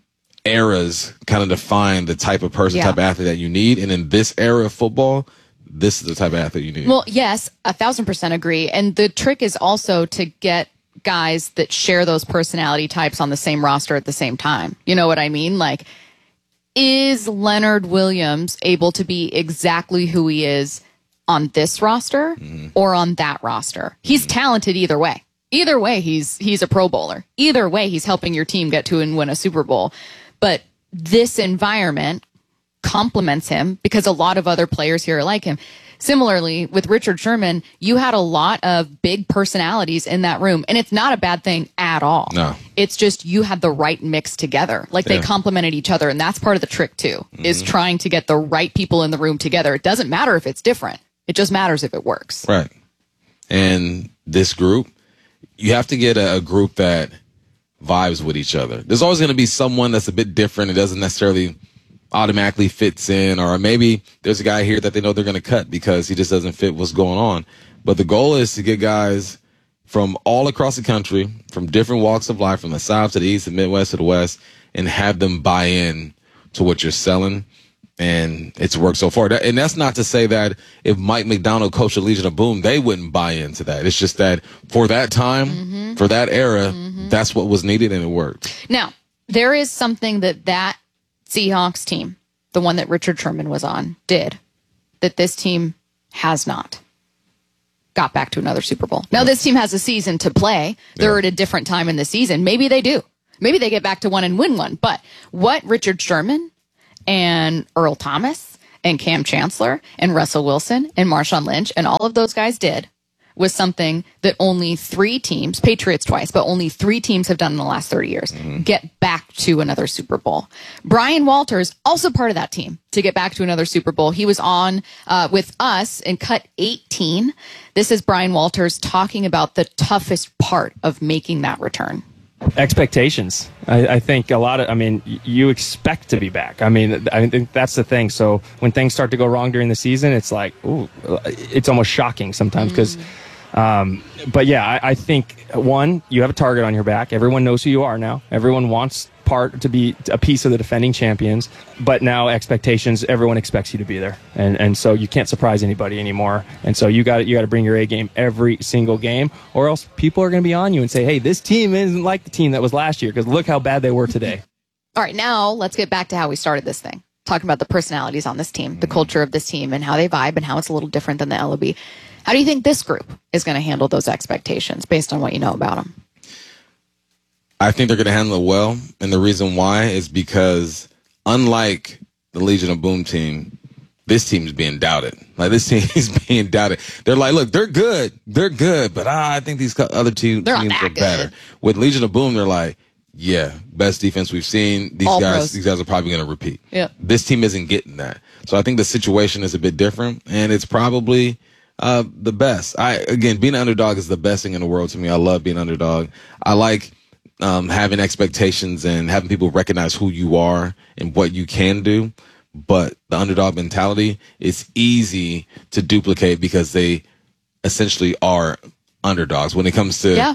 Speaker 1: eras kind of define the type of person, type of athlete that you need. And in this era of football, this is the type of athlete you need.
Speaker 2: Well, yes, 1,000% agree. And the trick is also to get guys that share those personality types on the same roster at the same time. You know what I mean? Like, is Leonard Williams able to be exactly who he is on this roster or on that roster? He's talented either way. Either way, he's a Pro Bowler. Either way, he's helping your team get to and win a Super Bowl. But this environment complements him because a lot of other players here are like him. Similarly, with Richard Sherman, you had a lot of big personalities in that room, and it's not a bad thing at all.
Speaker 1: No.
Speaker 2: It's just you had the right mix together. Like, they complemented each other, and that's part of the trick, too, is trying to get the right people in the room together. It doesn't matter if it's different. It just matters if it works.
Speaker 1: Right. And this group, you have to get a group that vibes with each other. There's always going to be someone that's a bit different. It doesn't necessarily automatically fits in, or maybe there's a guy here that they know they're going to cut because he just doesn't fit what's going on. But the goal is to get guys from all across the country, from different walks of life, from the South to the East, the Midwest to the West, and have them buy in to what you're selling. And it's worked so far. And that's not to say that if Mike Macdonald coached the Legion of Boom, they wouldn't buy into that. It's just that for that time, for that era, that's what was needed, and it worked.
Speaker 2: Now, there is something that Seahawks team, the one that Richard Sherman was on, did that this team has not. got back to another Super Bowl. Now, this team has a season to play. They're at a different time in the season. Maybe they do. Maybe they get back to one and win one. But what Richard Sherman and Earl Thomas and Cam Chancellor and Russell Wilson and Marshawn Lynch and all of those guys did was something that only 3 teams, Patriots twice, but only 3 teams have done in the last 30 years, get back to another Super Bowl. Brian Walters, also part of that team to get back to another Super Bowl. He was on with us in Cut 18. This is Brian Walters talking about the toughest part of making that return.
Speaker 14: Expectations. I think a lot of, you expect to be back. I think that's the thing. So when things start to go wrong during the season, it's like, ooh, it's almost shocking sometimes because, but yeah, I think, one, you have a target on your back. Everyone knows who you are now. Everyone wants part to be a piece of the defending champions, but now expectations, everyone expects you to be there. And so you can't surprise anybody anymore. And so you got to bring your A game every single game, or else people are going to be on you and say, hey, this team isn't like the team that was last year because look how bad they were today.
Speaker 2: All right, now let's get back to how we started this thing, talking about the personalities on this team, the culture of this team, and how they vibe and how it's a little different than the LOB. How do you think this group is going to handle those expectations based on what you know about them?
Speaker 1: I think they're going to handle it well. And the reason why is because unlike the Legion of Boom team, this team is being doubted. Like, this team is being doubted. They're like, look, they're good. They're good. But I think these other teams are better. With Legion of Boom, they're like, yeah, best defense we've seen. These guys are probably going to repeat.
Speaker 2: Yeah.
Speaker 1: This team isn't getting that. So I think the situation is a bit different, and it's probably the best. Again, being an underdog is the best thing in the world to me. I love being an underdog. I like having expectations and having people recognize who you are and what you can do. But the underdog mentality is easy to duplicate because they essentially are underdogs when it comes to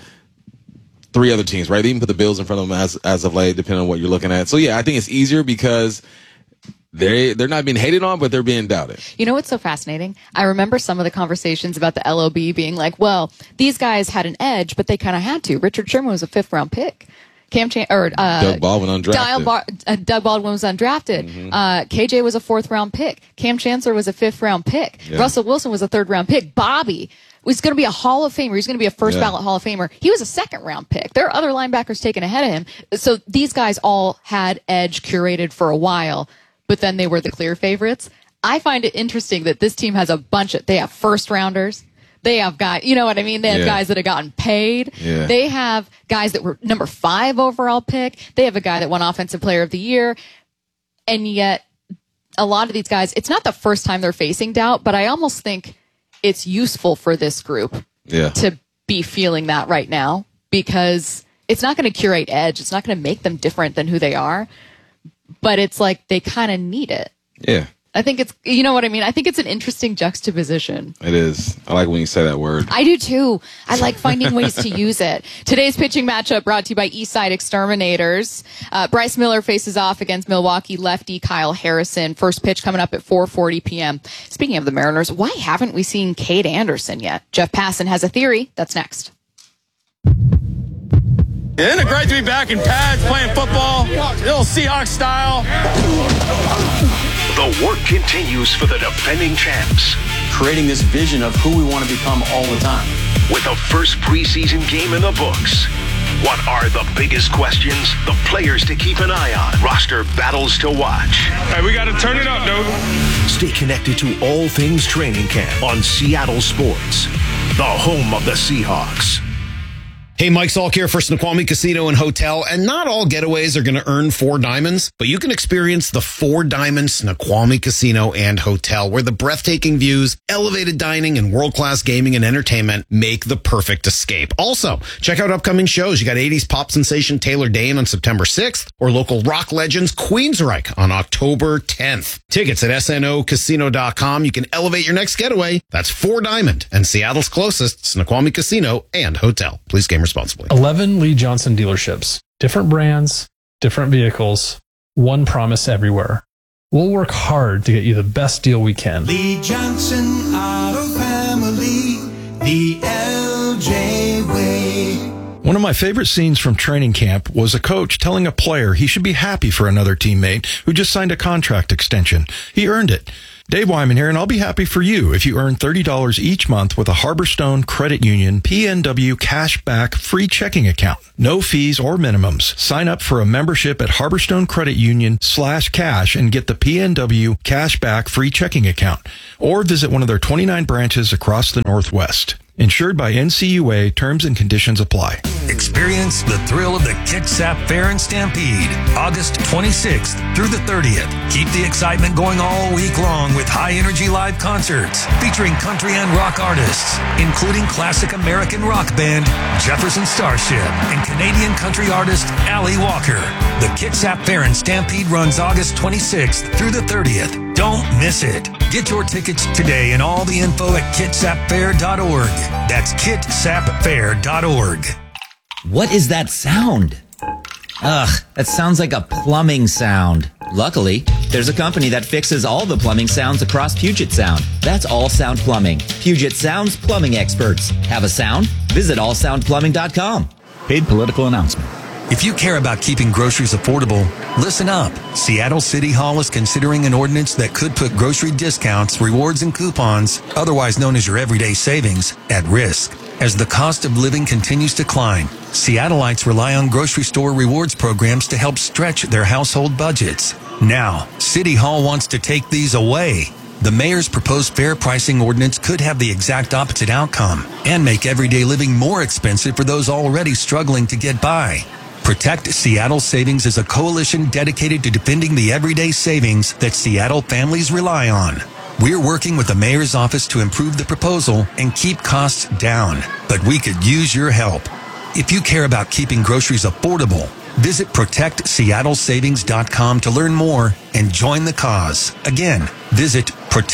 Speaker 1: 3 other teams, right? They even put the Bills in front of them as of late, depending on what you're looking at. So yeah, I think it's easier because they're not being hated on, but they're being doubted.
Speaker 2: You know what's so fascinating? I remember some of the conversations about the LOB being like, well, these guys had an edge, but they kind of had to. Richard Sherman was a 5th round pick.
Speaker 1: Doug Baldwin undrafted.
Speaker 2: Doug Baldwin was undrafted. KJ was a 4th round pick. Cam Chancellor was a 5th round pick. Yeah. Russell Wilson was a 3rd round pick. Bobby was going to be a Hall of Famer. He's going to be a first ballot Hall of Famer. He was a 2nd round pick. There are other linebackers taken ahead of him. So these guys all had edge curated for a while, but then they were the clear favorites. I find it interesting that this team has they have 1st rounders. They have guys, you know what I mean? They have guys that have gotten paid. Yeah. They have guys that were number 5 overall pick. They have a guy that won Offensive Player of the Year. And yet, a lot of these guys, it's not the first time they're facing doubt, but I almost think it's useful for this group to be feeling that right now because it's not going to curate edge. It's not going to make them different than who they are, but it's like they kind of need it.
Speaker 1: Yeah.
Speaker 2: I think it's, you know what I mean? I think it's an interesting juxtaposition.
Speaker 1: It is. I like when you say that word.
Speaker 2: I do too. I like finding ways to use it. Today's pitching matchup brought to you by Eastside Exterminators. Bryce Miller faces off against Milwaukee lefty Kyle Harrison. First pitch coming up at 4:40 p.m. Speaking of the Mariners, why haven't we seen Cade Anderson yet? Jeff Passan has a theory. That's next.
Speaker 6: Isn't it great to be back in pads playing football? Little Seahawks style.
Speaker 3: The work continues for the defending champs.
Speaker 7: Creating this vision of who we want to become all the time.
Speaker 3: With the first preseason game in the books. What are the biggest questions? The players to keep an eye on. Roster battles to watch.
Speaker 6: Hey, we got to turn it up, dude.
Speaker 3: Stay connected to all things training camp on Seattle Sports, the home of the Seahawks.
Speaker 26: Hey, Mike Salk here for Snoqualmie Casino and Hotel. And not all getaways are going to earn 4 diamonds, but you can experience the 4 Diamond Snoqualmie Casino and Hotel, where the breathtaking views, elevated dining, and world-class gaming and entertainment make the perfect escape. Also, check out upcoming shows. You got 80s pop sensation Taylor Dayne on September 6th, or local rock legends Queensryche on October 10th. Tickets at snocasino.com. You can elevate your next getaway. That's 4 Diamond and Seattle's closest Snoqualmie Casino and Hotel. Please game responsibly.
Speaker 17: 11 Lee Johnson dealerships. Different brands, different vehicles, one promise everywhere. We'll work hard to get you the best deal we can.
Speaker 20: Lee Johnson Auto Family, the LJ way.
Speaker 9: One of my favorite scenes from training camp was a coach telling a player he should be happy for another teammate who just signed a contract extension. He earned it. Dave Wyman here, and I'll be happy for you if you earn $30 each month with a Harborstone Credit Union PNW Cashback free checking account. No fees or minimums. Sign up for a membership at Harborstone Credit Union /cash and get the PNW Cashback free checking account. Or visit one of their 29 branches across the Northwest. Insured by NCUA, terms and conditions apply.
Speaker 15: Experience the thrill of the Kitsap Fair and Stampede, August 26th through the 30th. Keep the excitement going all week long with high-energy live concerts featuring country and rock artists, including classic American rock band Jefferson Starship and Canadian country artist Allie Walker. The Kitsap Fair and Stampede runs August 26th through the 30th. Don't miss it. Get your tickets today and all the info at kitsapfair.org. That's kitsapfair.org.
Speaker 4: What is that sound? Ugh, that sounds like a plumbing sound. Luckily, there's a company that fixes all the plumbing sounds across Puget Sound. That's All Sound Plumbing. Puget Sound's plumbing experts. Have a sound? Visit allsoundplumbing.com.
Speaker 16: Paid political announcement.
Speaker 15: If you care about keeping groceries affordable, listen up. Seattle City Hall is considering an ordinance that could put grocery discounts, rewards, and coupons, otherwise known as your everyday savings, at risk. As the cost of living continues to climb, Seattleites rely on grocery store rewards programs to help stretch their household budgets. Now, City Hall wants to take these away. The mayor's proposed fair pricing ordinance could have the exact opposite outcome and make everyday living more expensive for those already struggling to get by. Protect Seattle Savings is a coalition dedicated to defending the everyday savings that Seattle families rely on. We're working with the mayor's office to improve the proposal and keep costs down, but we could use your help. If you care about keeping groceries affordable, visit protectseattlesavings.com to learn more and join the cause. Again, visit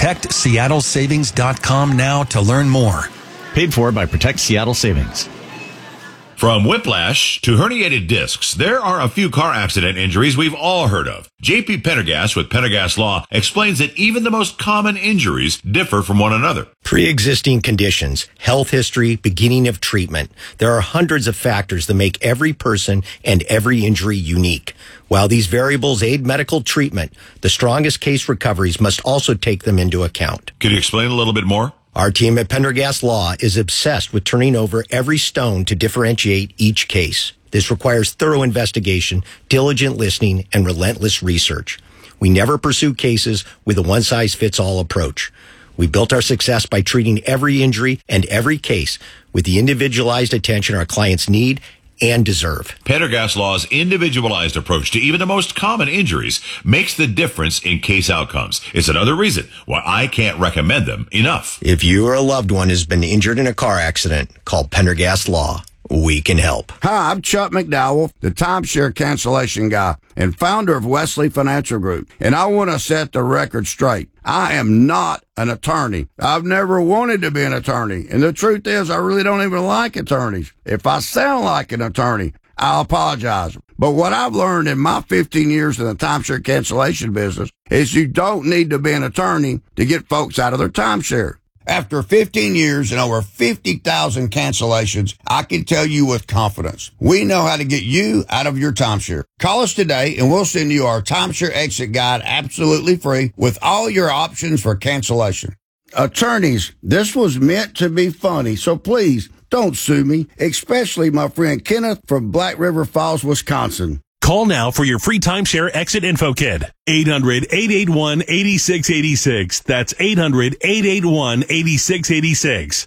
Speaker 15: protectseattlesavings.com now to learn more.
Speaker 16: Paid for by Protect Seattle Savings.
Speaker 18: From whiplash to herniated discs, there are a few car accident injuries we've all heard of. JP Pendergast with Pendergast Law explains that even the most common injuries differ from one another.
Speaker 19: Pre-existing conditions, health history, beginning of treatment. There are hundreds of factors that make every person and every injury unique. While these variables aid medical treatment, the strongest case recoveries must also take them into account.
Speaker 18: Can you explain a little bit more?
Speaker 19: Our team at Pendergast Law is obsessed with turning over every stone to differentiate each case. This requires thorough investigation, diligent listening, and relentless research. We never pursue cases with a one-size-fits-all approach. We built our success by treating every injury and every case with the individualized attention our clients need and deserve.
Speaker 18: Pendergast Law's individualized approach to even the most common injuries makes the difference in case outcomes. It's another reason why I can't recommend them enough.
Speaker 19: If you or a loved one has been injured in a car accident, call Pendergast Law. We can help.
Speaker 21: Hi, I'm Chuck McDowell, the timeshare cancellation guy and founder of Wesley Financial Group. And I want to set the record straight. I am not an attorney. I've never wanted to be an attorney. And the truth is, I really don't even like attorneys. If I sound like an attorney, I'll apologize. But what I've learned in my 15 years in the timeshare cancellation business is you don't need to be an attorney to get folks out of their timeshare. After 15 years and over 50,000 cancellations, I can tell you with confidence, we know how to get you out of your timeshare. Call us today and we'll send you our timeshare exit guide absolutely free with all your options for cancellation. Attorneys, this was meant to be funny, so please don't sue me, especially my friend Kenneth from Black River Falls, Wisconsin.
Speaker 22: Call now for your free timeshare exit info kit. 800-881-8686. That's 800-881-8686.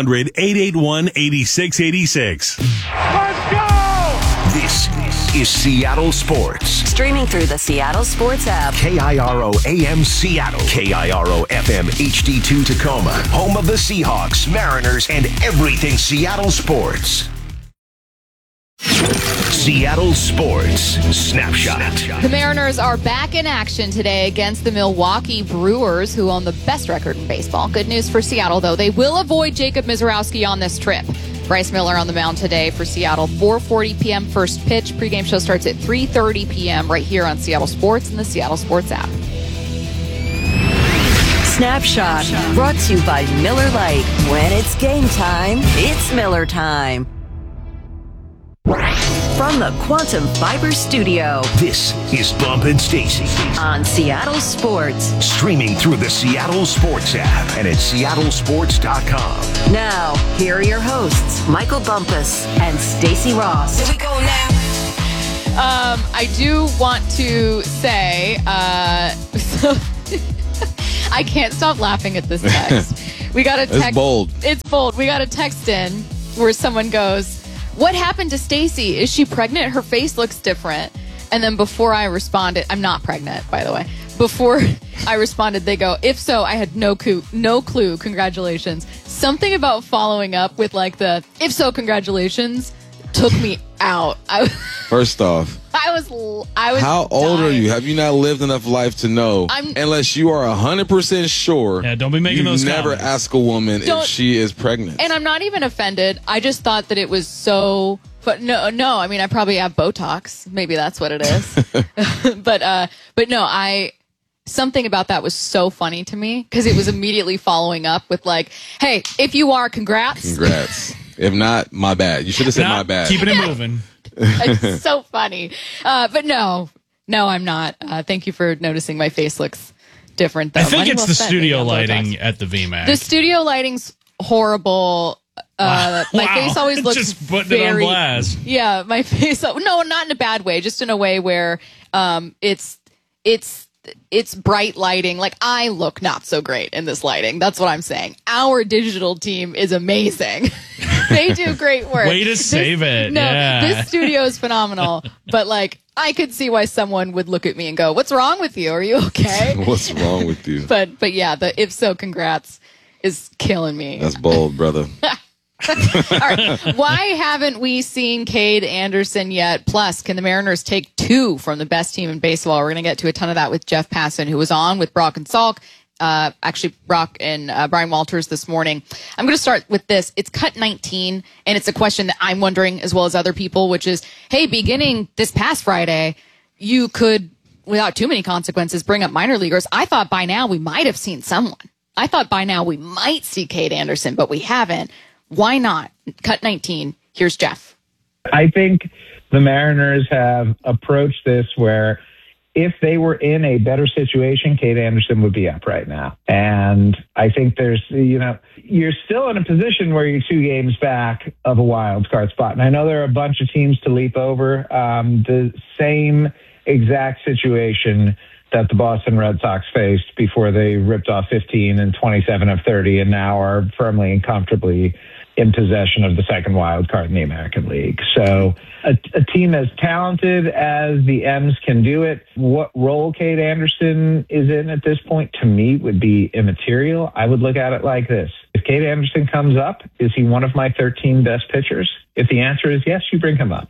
Speaker 22: 800-881-8686.
Speaker 3: Let's go! This is Seattle Sports.
Speaker 23: Streaming through the Seattle Sports app.
Speaker 3: KIRO AM Seattle. KIRO FM HD2 Tacoma. Home of the Seahawks, Mariners, and everything Seattle sports. Seattle Sports Snapshot.
Speaker 2: The Mariners are back in action today against the Milwaukee Brewers, who own the best record in baseball. Good news for Seattle, though. They will avoid Jacob Misiorowski on this trip. Bryce Miller on the mound today for Seattle. 4:40 p.m. first pitch. Pre-game show starts at 3:30 p.m. right here on Seattle Sports and the Seattle Sports app.
Speaker 23: Snapshot, brought to you by Miller Lite. When it's game time, it's Miller time. From the Quantum Fiber Studio
Speaker 3: This is Bump and Stacy.
Speaker 23: on Seattle Sports.
Speaker 3: Streaming through the Seattle Sports app and at seattlesports.com.
Speaker 23: Now, here are your hosts, Michael Bumpus and Stacy Ross. Here we go now.
Speaker 2: I do want to say, I can't stop laughing at this text. We got a text.
Speaker 1: It's bold.
Speaker 2: It's bold. We got a text in where someone goes, "What happened to Stacy? Is she pregnant? Her face looks different." And then before I responded, I'm not pregnant, by the way. Before I responded, they go, "If so, I had no clue. Congratulations." Something about following up with like the "if so, congratulations" took me out.
Speaker 1: First off,
Speaker 2: I was
Speaker 1: how old are you? Have you not lived enough life to know? Unless you are 100% sure.
Speaker 8: Yeah, don't be making those
Speaker 1: never
Speaker 8: comments.
Speaker 1: ask a woman if she is pregnant.
Speaker 2: And I'm not even offended. I just thought that it was so. But no. I mean, I probably have Botox. Maybe that's what it is. but no. Something about that was so funny to me because it was immediately following up with like, "Hey, if you are, congrats."
Speaker 1: Congrats. If not, my bad. You should have said my bad.
Speaker 8: Keeping it moving.
Speaker 2: It's so funny. But no, I'm not. Thank you for noticing my face looks different, though.
Speaker 8: I think it's the studio lighting at the VMAX.
Speaker 2: The studio lighting's horrible. My face always looks
Speaker 8: just putting it on blast.
Speaker 2: Yeah, my face. No, not in a bad way. Just in a way where it's bright lighting. Like, I look not so great in this lighting. That's what I'm saying. Our digital team is amazing. They do great work.
Speaker 8: Way to save it.
Speaker 2: No,
Speaker 8: yeah.
Speaker 2: This studio is phenomenal. But like, I could see why someone would look at me and go, "What's wrong with you? Are you okay?"
Speaker 1: What's wrong with you?
Speaker 2: But yeah, the "if so, congrats" is killing me.
Speaker 1: That's bold, brother.
Speaker 2: All right. Why haven't we seen Cade Anderson yet? Plus, can the Mariners take 2 from the best team in baseball? We're going to get to a ton of that with Jeff Passan, who was on with Brock and Salk. Actually, Brock and Brian Walters this morning. I'm going to start with this. It's cut 19, and it's a question that I'm wondering as well as other people, which is, hey, beginning this past Friday, you could, without too many consequences, bring up minor leaguers. I thought by now we might have seen someone. I thought by now we might see Cade Anderson, but we haven't. Why not? Cut 19. Here's Jeff.
Speaker 10: I think the Mariners have approached this where if they were in a better situation, Cade Anderson would be up right now. And I think you're still in a position where you're 2 games back of a wild card spot. And I know there are a bunch of teams to leap over. The same exact situation that the Boston Red Sox faced before they ripped off 15 and 27 of 30 and now are firmly and comfortably in possession of the second wild card in the American League. So a team as talented as the M's can do it. What role Cade Anderson is in at this point, to me, would be immaterial. I would look at it like this. If Cade Anderson comes up, is he one of my 13 best pitchers? If the answer is yes, you bring him up.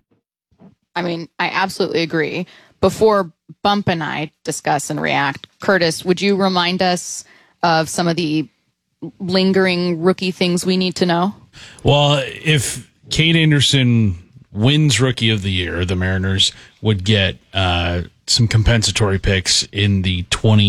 Speaker 2: I mean, I absolutely agree. Before Bump and I discuss and react, Curtis, would you remind us of some of the lingering rookie things we need to know?
Speaker 8: Well, if Cade Anderson wins Rookie of the Year, the Mariners would get some compensatory picks in the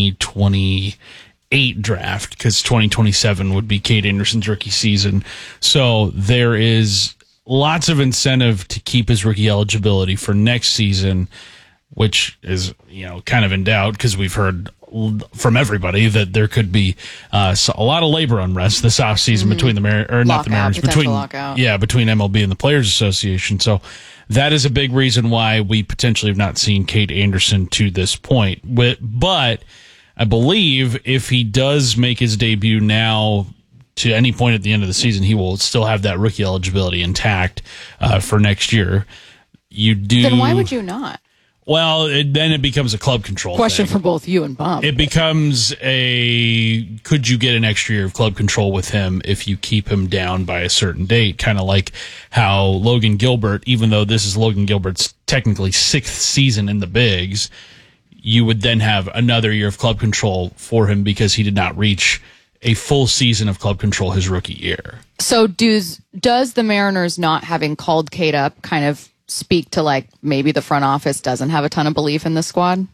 Speaker 8: 2028 draft because 2027 would be Cade Anderson's rookie season. So there is lots of incentive to keep his rookie eligibility for next season, which is, kind of in doubt because we've heard from everybody that there could be a lot of labor unrest this offseason between the Mariners, between MLB and the Players Association. So that is a big reason why we potentially have not seen Cade Anderson to this point. But I believe if he does make his debut now to any point at the end of the season, he will still have that rookie eligibility intact for next year.
Speaker 2: Then why would you not?
Speaker 8: Well, then it becomes a club control
Speaker 2: question
Speaker 8: thing.
Speaker 2: for both you and Bump.
Speaker 8: It becomes could you get an extra year of club control with him if you keep him down by a certain date? Kind of like how Logan Gilbert, even though this is Logan Gilbert's technically 6th season in the bigs, you would then have another year of club control for him because he did not reach a full season of club control his rookie year.
Speaker 2: So does the Mariners not having called Cade up kind of speak to like maybe the front office doesn't have a ton of belief in this squad?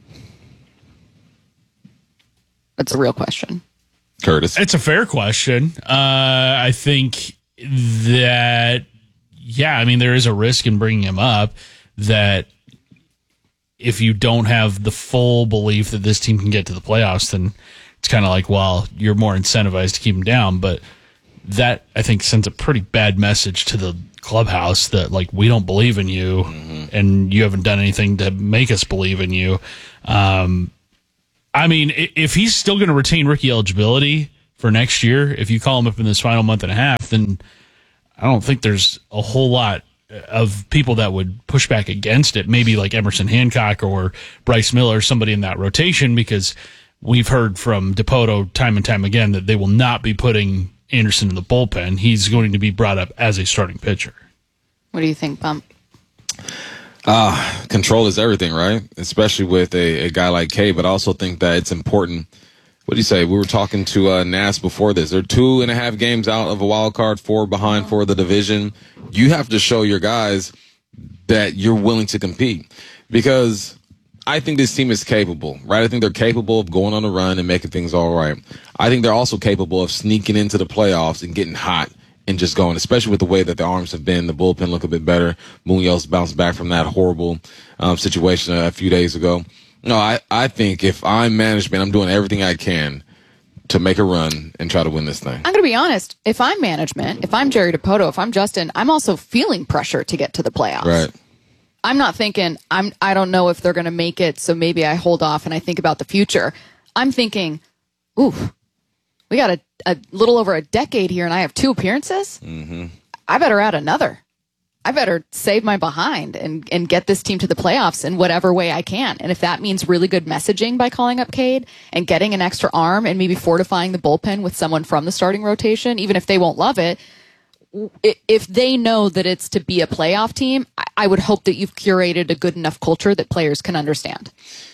Speaker 2: That's a real question.
Speaker 1: Curtis.
Speaker 8: It's a fair question. I think that yeah, I mean, there is a risk in bringing him up that if you don't have the full belief that this team can get to the playoffs, then it's kind of like, well, you're more incentivized to keep him down. But that, I think, sends a pretty bad message to the clubhouse that, like, we don't believe in you and you haven't done anything to make us believe in you. I mean, if he's still going to retain rookie eligibility for next year, if you call him up in this final month and a half, then I don't think there's a whole lot of people that would push back against it. Maybe like Emerson Hancock or Bryce Miller, somebody in that rotation, because we've heard from Dipoto time and time again that they will not be putting Anderson in the bullpen. He's going to be brought up as a starting pitcher.
Speaker 2: What do you think, Bump?
Speaker 1: Control is everything, right? Especially with a guy like K, but I also think that it's important. What do you say? We were talking to Nas before this. They're 2.5 games out of a wild card, 4 behind for the division. You have to show your guys that you're willing to compete, because I think this team is capable, right? I think they're capable of going on a run and making things all right. I think they're also capable of sneaking into the playoffs and getting hot and just going, especially with the way that the arms have been. The bullpen look a bit better. Munoz bounced back from that horrible situation a few days ago. No, I think if I'm management, I'm doing everything I can to make a run and try to win this thing.
Speaker 2: I'm going to be honest. If I'm management, if I'm Jerry Dipoto, if I'm Justin, I'm also feeling pressure to get to the playoffs.
Speaker 1: Right.
Speaker 2: I'm not thinking, I don't know if they're going to make it, so maybe I hold off and I think about the future. I'm thinking, ooh, we got a little over a decade here and I have 2 appearances.
Speaker 1: Mm-hmm.
Speaker 2: I better add another. I better save my behind and get this team to the playoffs in whatever way I can. And if that means really good messaging by calling up Cade and getting an extra arm and maybe fortifying the bullpen with someone from the starting rotation, even if they won't love it, if they know that it's to be a playoff team, I would hope that you've curated a good enough culture that players can understand.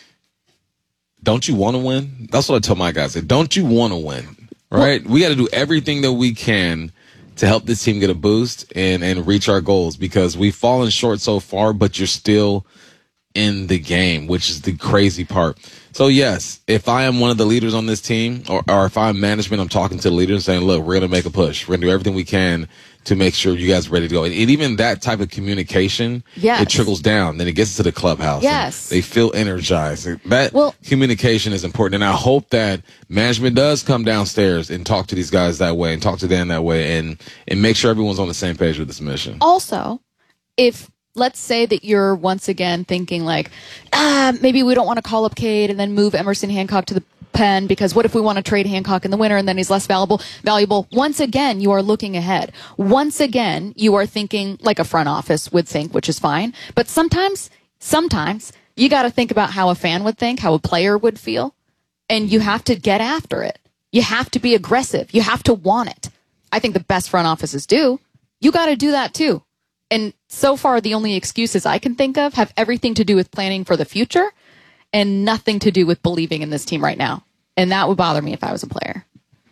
Speaker 1: Don't you want to win? That's what I tell my guys. Don't you want to win? Right? We got to do everything that we can to help this team get a boost and reach our goals, because we've fallen short so far, but you're still in the game, which is the crazy part. So yes, if I am one of the leaders on this team, or if I'm management, I'm talking to the leaders and saying, look, we're going to make a push. We're going to do everything we can to make sure you guys are ready to go. And even that type of communication,
Speaker 2: yes,
Speaker 1: it trickles down. Then it gets to the clubhouse.
Speaker 2: Yes.
Speaker 1: They feel energized. That communication is important. And I hope that management does come downstairs and talk to these guys that way and talk to Dan that way and make sure everyone's on the same page with this mission.
Speaker 2: Also, if let's say that you're once again thinking like, maybe we don't want to call up Cade and then move Emerson Hancock to the pen, because what if we want to trade Hancock in the winter and then he's less valuable? Once again, you are looking ahead. Once again, you are thinking like a front office would think, which is fine. But sometimes you got to think about how a fan would think, how a player would feel, and you have to get after it. You have to be aggressive. You have to want it. I think the best front offices do. You got to do that too. And so far, the only excuses I can think of have everything to do with planning for the future and nothing to do with believing in this team right now. And that would bother me if I was a player.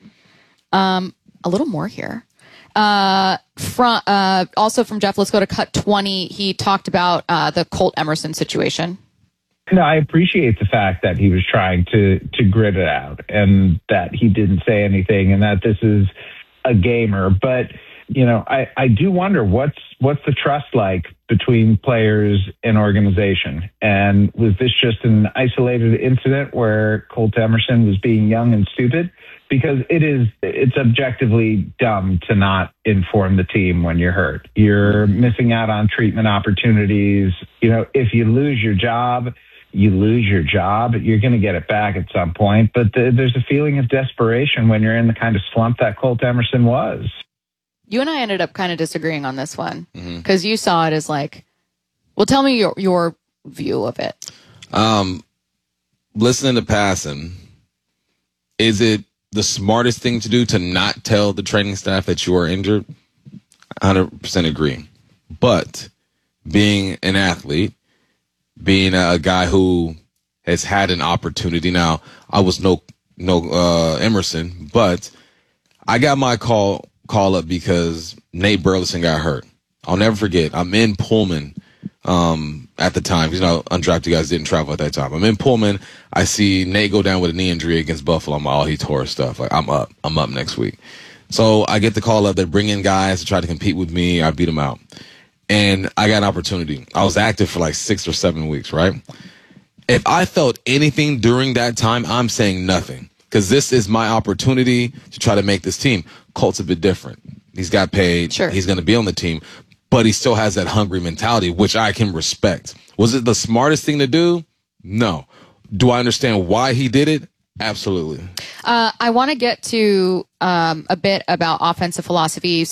Speaker 2: A little more here. Also from Jeff, let's go to cut 20. He talked about the Colt Emerson situation.
Speaker 10: No, I appreciate the fact that he was trying to grit it out and that he didn't say anything and that this is a gamer. But, you know, I do wonder what's the trust like between players and organization? And was this just an isolated incident where Colt Emerson was being young and stupid? Because it's objectively dumb to not inform the team when you're hurt. You're missing out on treatment opportunities. You know, if you lose your job, you lose your job. You're going to get it back at some point. But there's a feeling of desperation when you're in the kind of slump that Colt Emerson was.
Speaker 2: You and I ended up kind of disagreeing on this one because you saw it as like, well, tell me your view of it.
Speaker 1: Listening to Passan, is it the smartest thing to do to not tell the training staff that you are injured? 100% agree. But being an athlete, being a guy who has had an opportunity, now I was no Emerson, but I got my call up because Nate Burleson got hurt. I'll never forget. I'm in Pullman at the time. You know, undrafted guys didn't travel at that time. I'm in Pullman. I see Nate go down with a knee injury against Buffalo. I'm like, oh, he tore his stuff. Like, I'm up next week. So I get the call up. They bring in guys to try to compete with me. I beat them out. And I got an opportunity. I was active for like 6 or 7 weeks, right? If I felt anything during that time, I'm saying nothing. Because this is my opportunity to try to make this team. Colt's a bit different. He's got paid.
Speaker 2: Sure.
Speaker 1: He's going to be on the team. But he still has that hungry mentality, which I can respect. Was it the smartest thing to do? No. Do I understand why he did it? Absolutely.
Speaker 2: I want to get to a bit about offensive philosophy.